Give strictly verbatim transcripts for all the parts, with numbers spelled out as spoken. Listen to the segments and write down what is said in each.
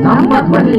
ನಮ್ಮ ಧ್ವನಿ.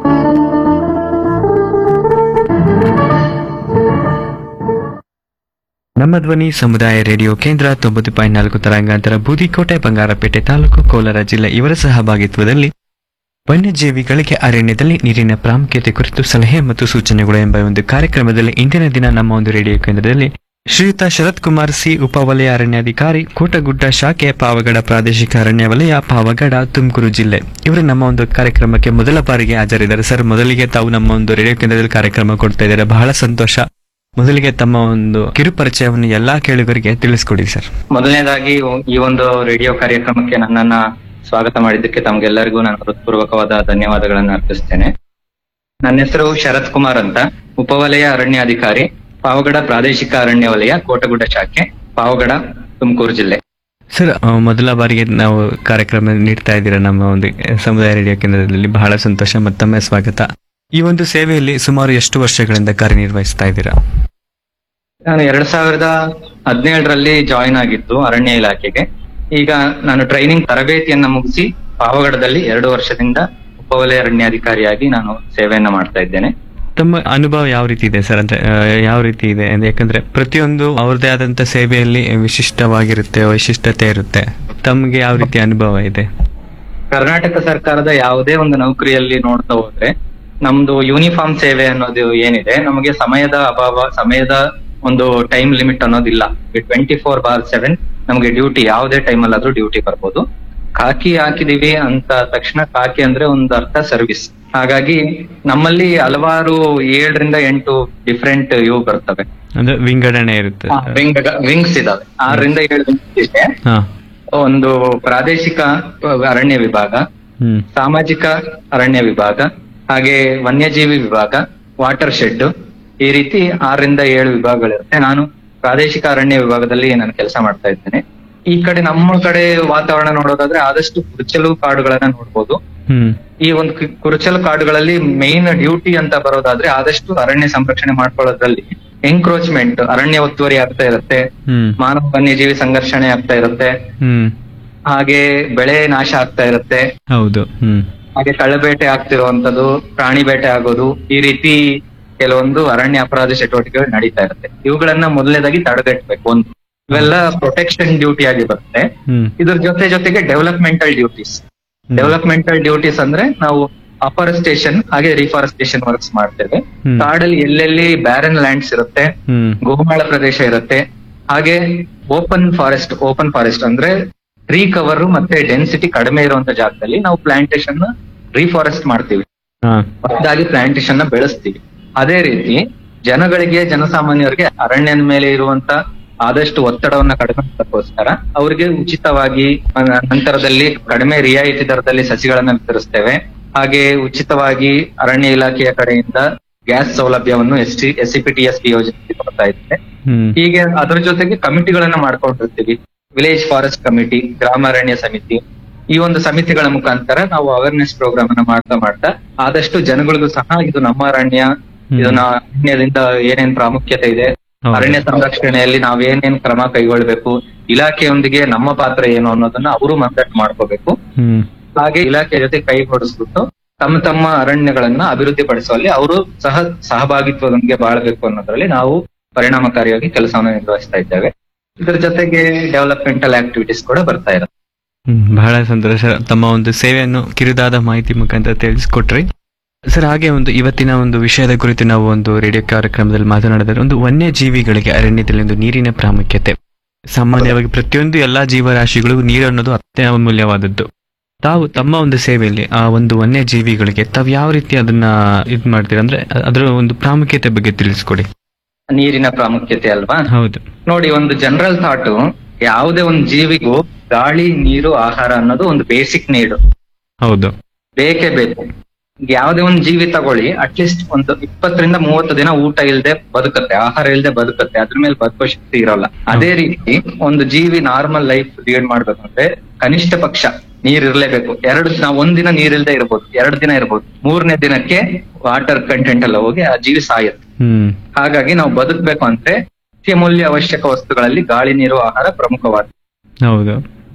ನಮ್ಮ ಧ್ವನಿ ಸಮುದಾಯ ರೇಡಿಯೋ ಕೇಂದ್ರ ತೊಂಬತ್ತು ಪಾಯಿಂಟ್ ನಾಲ್ಕು ತರಂಗಾಂತರ ಬೂದಿಕೋಟೆ ಬಂಗಾರಪೇಟೆ ತಾಲೂಕು ಕೋಲಾರ ಜಿಲ್ಲೆ ಇವರ ಸಹಭಾಗಿತ್ವದಲ್ಲಿ ವನ್ಯಜೀವಿಗಳಿಗೆ ಅರಣ್ಯದಲ್ಲಿ ನೀರಿನ ಪ್ರಾಮುಖ್ಯತೆ ಕುರಿತು ಸಲಹೆ ಮತ್ತು ಸೂಚನೆಗಳು ಎಂಬ ಒಂದು ಕಾರ್ಯಕ್ರಮದಲ್ಲಿ ಇಂದಿನ ದಿನ ನಮ್ಮ ಒಂದು ರೇಡಿಯೋ ಕೇಂದ್ರದಲ್ಲಿ ಶ್ರೀಯುತ ಶರತ್ ಕುಮಾರ್ ಸಿ ಉಪವಲಯ ಅರಣ್ಯಾಧಿಕಾರಿ ಕೋಟಗುಡ್ಡ ಶಾಖೆ ಪಾವಗಡ ಪ್ರಾದೇಶಿಕ ಅರಣ್ಯ ವಲಯ ಪಾವಗಡ ತುಮಕೂರು ಜಿಲ್ಲೆ ಇವರು ನಮ್ಮ ಒಂದು ಕಾರ್ಯಕ್ರಮಕ್ಕೆ ಮೊದಲ ಬಾರಿಗೆ ಹಾಜರಿದ್ದಾರೆ. ಸರ್, ಮೊದಲಿಗೆ ತಾವು ನಮ್ಮ ಒಂದು ರೇಡಿಯೋ ಕೇಂದ್ರದಲ್ಲಿ ಕಾರ್ಯಕ್ರಮ ಕೊಡ್ತಾ ಇದ್ದಾರೆ, ಬಹಳ ಸಂತೋಷ. ಮೊದಲಿಗೆ ತಮ್ಮ ಒಂದು ಕಿರು ಪರಿಚಯವನ್ನು ಎಲ್ಲಾ ಕೇಳುಗರಿಗೆ ತಿಳಿಸ್ಕೊಡಿ ಸರ್. ಮೊದಲನೇದಾಗಿ ಈ ಒಂದು ರೇಡಿಯೋ ಕಾರ್ಯಕ್ರಮಕ್ಕೆ ನನ್ನನ್ನ ಸ್ವಾಗತ ಮಾಡಿದ್ದಕ್ಕೆ ತಮ್ಗೆಲ್ಲರಿಗೂ ನಾನು ಹೃತ್ಪೂರ್ವಕವಾದ ಧನ್ಯವಾದಗಳನ್ನು ಅರ್ಪಿಸ್ತೇನೆ. ನನ್ನ ಹೆಸರು ಶರತ್ ಕುಮಾರ್ ಅಂತ, ಉಪವಲಯ ಅರಣ್ಯಾಧಿಕಾರಿ, ಪಾವಗಡ ಪ್ರಾದೇಶಿಕ ಅರಣ್ಯ ವಲಯ, ಕೋಟಗುಡ್ಡ ಶಾಖೆ, ಪಾವಗಡ, ತುಮಕೂರು ಜಿಲ್ಲೆ. ಸರ್, ಮೊದಲ ಬಾರಿಗೆ ನಾವು ಕಾರ್ಯಕ್ರಮ ನೀಡ್ತಾ ಇದ್ದೀರಾ ನಮ್ಮ ಒಂದು ಸಮುದಾಯ ರೇಡಿಯೋ ಕೇಂದ್ರದಲ್ಲಿ, ಬಹಳ ಸಂತೋಷ, ಮತ್ತೊಮ್ಮೆ ಸ್ವಾಗತ. ಈ ಒಂದು ಸೇವೆಯಲ್ಲಿ ಸುಮಾರು ಎಷ್ಟು ವರ್ಷಗಳಿಂದ ಕಾರ್ಯನಿರ್ವಹಿಸ್ತಾ ಇದ್ದೀರಾ? ನಾನು ಎರಡ್ ಸಾವಿರದ ಹದಿನೇಳರಲ್ಲಿ ಜಾಯಿನ್ ಆಗಿದ್ದು ಅರಣ್ಯ ಇಲಾಖೆಗೆ. ಈಗ ನಾನು ಟ್ರೈನಿಂಗ್ ತರಬೇತಿಯನ್ನ ಮುಗಿಸಿ ಪಾವಗಡದಲ್ಲಿ ಎರಡು ವರ್ಷದಿಂದ ಉಪವಲಯ ಅರಣ್ಯಾಧಿಕಾರಿಯಾಗಿ ನಾನು ಸೇವೆಯನ್ನ ಮಾಡ್ತಾ ಇದ್ದೇನೆ. ತಮ್ಮ ಅನುಭವ ಯಾವ ರೀತಿ ಇದೆ ಸರ್? ಅಂದ್ರೆ ಯಾವ ರೀತಿ ಇದೆ? ಯಾಕಂದ್ರೆ ಪ್ರತಿಯೊಂದು ಅವ್ರದೇ ಆದಂತ ಸೇವೆಯಲ್ಲಿ ವಿಶಿಷ್ಟವಾಗಿರುತ್ತೆ, ವೈಶಿಷ್ಟ್ಯತೆ ಇರುತ್ತೆ. ತಮ್ಗೆ ಯಾವ ರೀತಿ ಅನುಭವ ಇದೆ? ಕರ್ನಾಟಕ ಸರ್ಕಾರದ ಯಾವುದೇ ಒಂದು ನೌಕರಿಯಲ್ಲಿ ನೋಡ್ತಾ ಹೋದ್ರೆ ನಮ್ದು ಯೂನಿಫಾರ್ಮ್ ಸೇವೆ ಅನ್ನೋದು ಏನಿದೆ, ನಮಗೆ ಸಮಯದ ಅಭಾವ, ಸಮಯದ ಒಂದು ಟೈಮ್ ಲಿಮಿಟ್ ಅನ್ನೋದಿಲ್ಲ. ಟ್ವೆಂಟಿ ಫೋರ್ ಬಾರ್ ಸೆವೆನ್ ನಮಗೆ ಡ್ಯೂಟಿ, ಯಾವುದೇ ಟೈಮ್ ಅಲ್ಲಾದ್ರೂ ಡ್ಯೂಟಿ ಬರ್ಬೋದು. ಕಾಕಿ ಹಾಕಿದೀವಿ ಅಂತ ತಕ್ಷಣ, ಕಾಕಿ ಅಂದ್ರೆ ಒಂದು ಅರ್ಥ ಸರ್ವಿಸ್. ಹಾಗಾಗಿ ನಮ್ಮಲ್ಲಿ ಹಲವಾರು ಏಳರಿಂದ ಎಂಟು ಡಿಫ್ರೆಂಟ್ ಇವು ಬರ್ತವೆ, ಅಂದ್ರೆ ವಿಂಗಡಣೆ ಇರುತ್ತೆ, ವಿಂಗ್ಸ್ ಇದಾವೆ. ಆರರಿಂದ ಏಳು ವಿಂಗ್ಸ್ ಇದೆ. ಒಂದು ಪ್ರಾದೇಶಿಕ ಅರಣ್ಯ ವಿಭಾಗ, ಸಾಮಾಜಿಕ ಅರಣ್ಯ ವಿಭಾಗ, ಹಾಗೆ ವನ್ಯಜೀವಿ ವಿಭಾಗ, ವಾಟರ್ ಶೆಡ್, ಈ ರೀತಿ ಆರರಿಂದ ಏಳು ವಿಭಾಗಗಳಿರುತ್ತೆ. ನಾನು ಪ್ರಾದೇಶಿಕ ಅರಣ್ಯ ವಿಭಾಗದಲ್ಲಿ ನಾನು ಕೆಲಸ ಮಾಡ್ತಾ ಇದ್ದೇನೆ. ಈ ಕಡೆ ನಮ್ಮ ಕಡೆ ವಾತಾವರಣ ನೋಡೋದಾದ್ರೆ ಆದಷ್ಟು ಕುರುಚಲು ಕಾಡುಗಳನ್ನ ನೋಡ್ಬೋದು. ಈ ಒಂದು ಕುರುಚಲು ಕಾಡುಗಳಲ್ಲಿ ಮೇನ್ ಡ್ಯೂಟಿ ಅಂತ ಬರೋದಾದ್ರೆ ಆದಷ್ಟು ಅರಣ್ಯ ಸಂರಕ್ಷಣೆ ಮಾಡ್ಕೊಳ್ಳೋದ್ರಲ್ಲಿ ಎನ್ಕ್ರೋಚ್ಮೆಂಟ್, ಅರಣ್ಯ ಒತ್ತುವರಿ ಆಗ್ತಾ ಇರುತ್ತೆ, ಮಾನವ ವನ್ಯಜೀವಿ ಸಂಘರ್ಷಣೆ ಆಗ್ತಾ ಇರುತ್ತೆ, ಹಾಗೆ ಬೆಳೆ ನಾಶ ಆಗ್ತಾ ಇರುತ್ತೆ, ಹೌದು, ಹಾಗೆ ಕಳ್ಳಬೇಟೆ ಆಗ್ತಿರುವಂತದ್ದು, ಪ್ರಾಣಿ ಬೇಟೆ ಆಗೋದು, ಈ ರೀತಿ ಕೆಲವೊಂದು ಅರಣ್ಯ ಅಪರಾಧ ಚಟುವಟಿಕೆಗಳು ನಡೀತಾ ಇರುತ್ತೆ. ಇವುಗಳನ್ನ ಮೊದಲನೇದಾಗಿ ತಡೆಗಟ್ಟಬೇಕು. ಒಂದು ಇವೆಲ್ಲ ಪ್ರೊಟೆಕ್ಷನ್ ಡ್ಯೂಟಿ ಆಗಿ ಬರುತ್ತೆ. ಇದ್ರ ಜೊತೆ ಜೊತೆಗೆ ಡೆವಲಪ್ಮೆಂಟಲ್ ಡ್ಯೂಟೀಸ್. ಡೆವಲಪ್ಮೆಂಟಲ್ ಡ್ಯೂಟೀಸ್ ಅಂದ್ರೆ ನಾವು ಅಫಾರೆಸ್ಟೇಷನ್ ಹಾಗೆ ರಿಫಾರೆಸ್ಟೇಷನ್ ವರ್ಕ್ಸ್ ಮಾಡ್ತೇವೆ. ಕಾಡಲ್ಲಿ ಎಲ್ಲೆಲ್ಲಿ ಬ್ಯಾರನ್ ಲ್ಯಾಂಡ್ಸ್ ಇರುತ್ತೆ, ಗೋಮಾಳ ಪ್ರದೇಶ ಇರುತ್ತೆ, ಹಾಗೆ ಓಪನ್ ಫಾರೆಸ್ಟ್. ಓಪನ್ ಫಾರೆಸ್ಟ್ ಅಂದ್ರೆ ಟ್ರೀ ಕವರ್ ಮತ್ತೆ ಡೆನ್ಸಿಟಿ ಕಡಿಮೆ ಇರುವಂತ ಜಾಗದಲ್ಲಿ ನಾವು ಪ್ಲಾಂಟೇಶನ್ ರಿಫಾರೆಸ್ಟ್ ಮಾಡ್ತೀವಿ, ಹೊಸದಾಗಿ ಪ್ಲಾಂಟೇಶನ್ ನ ಬೆಳೆಸ್ತೀವಿ. ಅದೇ ರೀತಿ ಜನಗಳಿಗೆ, ಜನಸಾಮಾನ್ಯರಿಗೆ ಅರಣ್ಯದ ಮೇಲೆ ಇರುವಂತ ಆದಷ್ಟು ಒತ್ತಡವನ್ನ ಕಡಿಮೆ ಮಾಡೋಕ್ಕೋಸ್ಕರ ಅವ್ರಿಗೆ ಉಚಿತವಾಗಿ ನಂತರದಲ್ಲಿ ಕಡಿಮೆ ರಿಯಾಯಿತಿ ದರದಲ್ಲಿ ಸಸಿಗಳನ್ನ ವಿತರಿಸ್ತೇವೆ. ಹಾಗೆ ಉಚಿತವಾಗಿ ಅರಣ್ಯ ಇಲಾಖೆಯ ಕಡೆಯಿಂದ ಗ್ಯಾಸ್ ಸೌಲಭ್ಯವನ್ನು S T S C P T S P ಯೋಜನೆ ಕೊಡ್ತಾ ಇದ್ದೇವೆ. ಹೀಗೆ ಅದರ ಜೊತೆಗೆ ಕಮಿಟಿಗಳನ್ನ ಮಾಡ್ಕೊಂಡಿರ್ತೀವಿ. ವಿಲೇಜ್ ಫಾರೆಸ್ಟ್ ಕಮಿಟಿ, ಗ್ರಾಮ ಅರಣ್ಯ ಸಮಿತಿ, ಈ ಒಂದು ಸಮಿತಿಗಳ ಮುಖಾಂತರ ನಾವು ಅವೇರ್ನೆಸ್ ಪ್ರೋಗ್ರಾಮ್ ಅನ್ನ ಮಾಡ್ತಾ ಮಾಡ್ತಾ ಆದಷ್ಟು ಜನಗಳಿಗೂ ಸಹ ಇದು ನಮ್ಮ ಅರಣ್ಯ, ಇದನ್ನ ಅರಣ್ಯದಿಂದ ಏನೇನ್ ಪ್ರಾಮುಖ್ಯತೆ ಇದೆ, ಅರಣ್ಯ ಸಂರಕ್ಷಣೆಯಲ್ಲಿ ನಾವ್ ಏನೇನ್ ಕ್ರಮ ಕೈಗೊಳ್ಬೇಕು, ಇಲಾಖೆಯೊಂದಿಗೆ ನಮ್ಮ ಪಾತ್ರ ಏನು ಅನ್ನೋದನ್ನ ಅವರು ಮನದಟ್ಟು ಮಾಡ್ಕೋಬೇಕು. ಹಾಗೆ ಇಲಾಖೆ ಜೊತೆ ಕೈ ಜೋಡಿಸ್ಬಿಟ್ಟು ತಮ್ಮ ತಮ್ಮ ಅರಣ್ಯಗಳನ್ನ ಅಭಿವೃದ್ಧಿ ಪಡಿಸುವಲ್ಲಿ ಅವರು ಸಹ ಸಹಭಾಗಿತ್ವದೊಂದಿಗೆ ಬಾಳಬೇಕು ಅನ್ನೋದ್ರಲ್ಲಿ ನಾವು ಪರಿಣಾಮಕಾರಿಯಾಗಿ ಕೆಲಸವನ್ನು ನಿರ್ವಹಿಸ್ತಾ ಇದ್ದೇವೆ. ಇದ್ರ ಜೊತೆಗೆ ಡೆವಲಪ್ಮೆಂಟಲ್ ಆಕ್ಟಿವಿಟೀಸ್ ಕೂಡ ಬರ್ತಾ ಇರುತ್ತೆ. ಬಹಳ ಸಂತೋಷ. ತಮ್ಮ ಒಂದು ಸೇವೆಯನ್ನು ಕಿರಿದಾದ ಮಾಹಿತಿ ಮುಖಾಂತರ ತಿಳಿಸ್ಕೊಟ್ರಿ ಸರ್. ಹಾಗೆ ಒಂದು ಇವತ್ತಿನ ಒಂದು ವಿಷಯದ ಕುರಿತು ನಾವು ಒಂದು ರೇಡಿಯೋ ಕಾರ್ಯಕ್ರಮದಲ್ಲಿ ಮಾತನಾಡಿದರೆ ಒಂದು ವನ್ಯಜೀವಿಗಳಿಗೆ ಅರಣ್ಯದಲ್ಲಿ ಒಂದು ನೀರಿನ ಪ್ರಾಮುಖ್ಯತೆ. ಸಾಮಾನ್ಯವಾಗಿ ಪ್ರತಿಯೊಂದು ಎಲ್ಲಾ ಜೀವರಾಶಿಗಳಿಗೂ ನೀರು ಅನ್ನೋದು ಅತ್ಯಮೂಲ್ಯವಾದದ್ದು. ತಾವು ತಮ್ಮ ಒಂದು ಸೇವೆಯಲ್ಲಿ ಆ ಒಂದು ವನ್ಯಜೀವಿಗಳಿಗೆ ತಾವು ಯಾವ ರೀತಿ ಅದನ್ನ ಇದ್ ಮಾಡ್ತೀರಾ, ಅಂದ್ರೆ ಅದರ ಒಂದು ಪ್ರಾಮುಖ್ಯತೆ ಬಗ್ಗೆ ತಿಳಿಸ್ಕೊಡಿ. ನೀರಿನ ಪ್ರಾಮುಖ್ಯತೆ ಅಲ್ವಾ? ಹೌದು. ನೋಡಿ, ಒಂದು ಜನರಲ್ ಥಾಟ್, ಯಾವುದೇ ಒಂದು ಜೀವಿಗೂ ಗಾಳಿ, ನೀರು, ಆಹಾರ ಅನ್ನೋದು ಒಂದು ಬೇಸಿಕ್ ನೀಡು. ಹೌದು, ಬೇಕೇ ಬೇಕು. ಯಾವುದೇ ಒಂದು ಜೀವಿ ತಗೊಳ್ಳಿ, ಅಟ್ಲೀಸ್ಟ್ ಒಂದು ಇಪ್ಪತ್ತರಿಂದ ಮೂವತ್ತು ದಿನ ಊಟ ಇಲ್ಲದೆ ಬದುಕತ್ತೆ, ಆಹಾರ ಇಲ್ಲದೆ ಬದುಕತ್ತೆ, ಅದ್ರ ಮೇಲೆ ಬದುಕೋ ಶಕ್ತಿ ಇರೋಲ್ಲ. ಅದೇ ರೀತಿ ಒಂದು ಜೀವಿ ನಾರ್ಮಲ್ ಲೈಫ್ ಲೀಡ್ ಮಾಡ್ಬೇಕಂದ್ರೆ ಕನಿಷ್ಠ ಪಕ್ಷ ನೀರ್ ಇರ್ಲೇಬೇಕು. ಎರಡು ನಾವು ಒಂದಿನ ನೀರಿಲ್ದೆ ಇರ್ಬೋದು, ಎರಡು ದಿನ ಇರ್ಬೋದು, ಮೂರನೇ ದಿನಕ್ಕೆ ವಾಟರ್ ಕಂಟೆಂಟ್ ಎಲ್ಲ ಹೋಗಿ ಆ ಜೀವಿ ಸಾಯುತ್ತೆ. ಹಾಗಾಗಿ ನಾವು ಬದುಕ್ಬೇಕು ಅಂದ್ರೆ ಅತ್ಯಮೂಲ್ಯ ಅವಶ್ಯಕ ವಸ್ತುಗಳಲ್ಲಿ ಗಾಳಿ, ನೀರು, ಆಹಾರ ಪ್ರಮುಖವಾದ. ಹೌದು.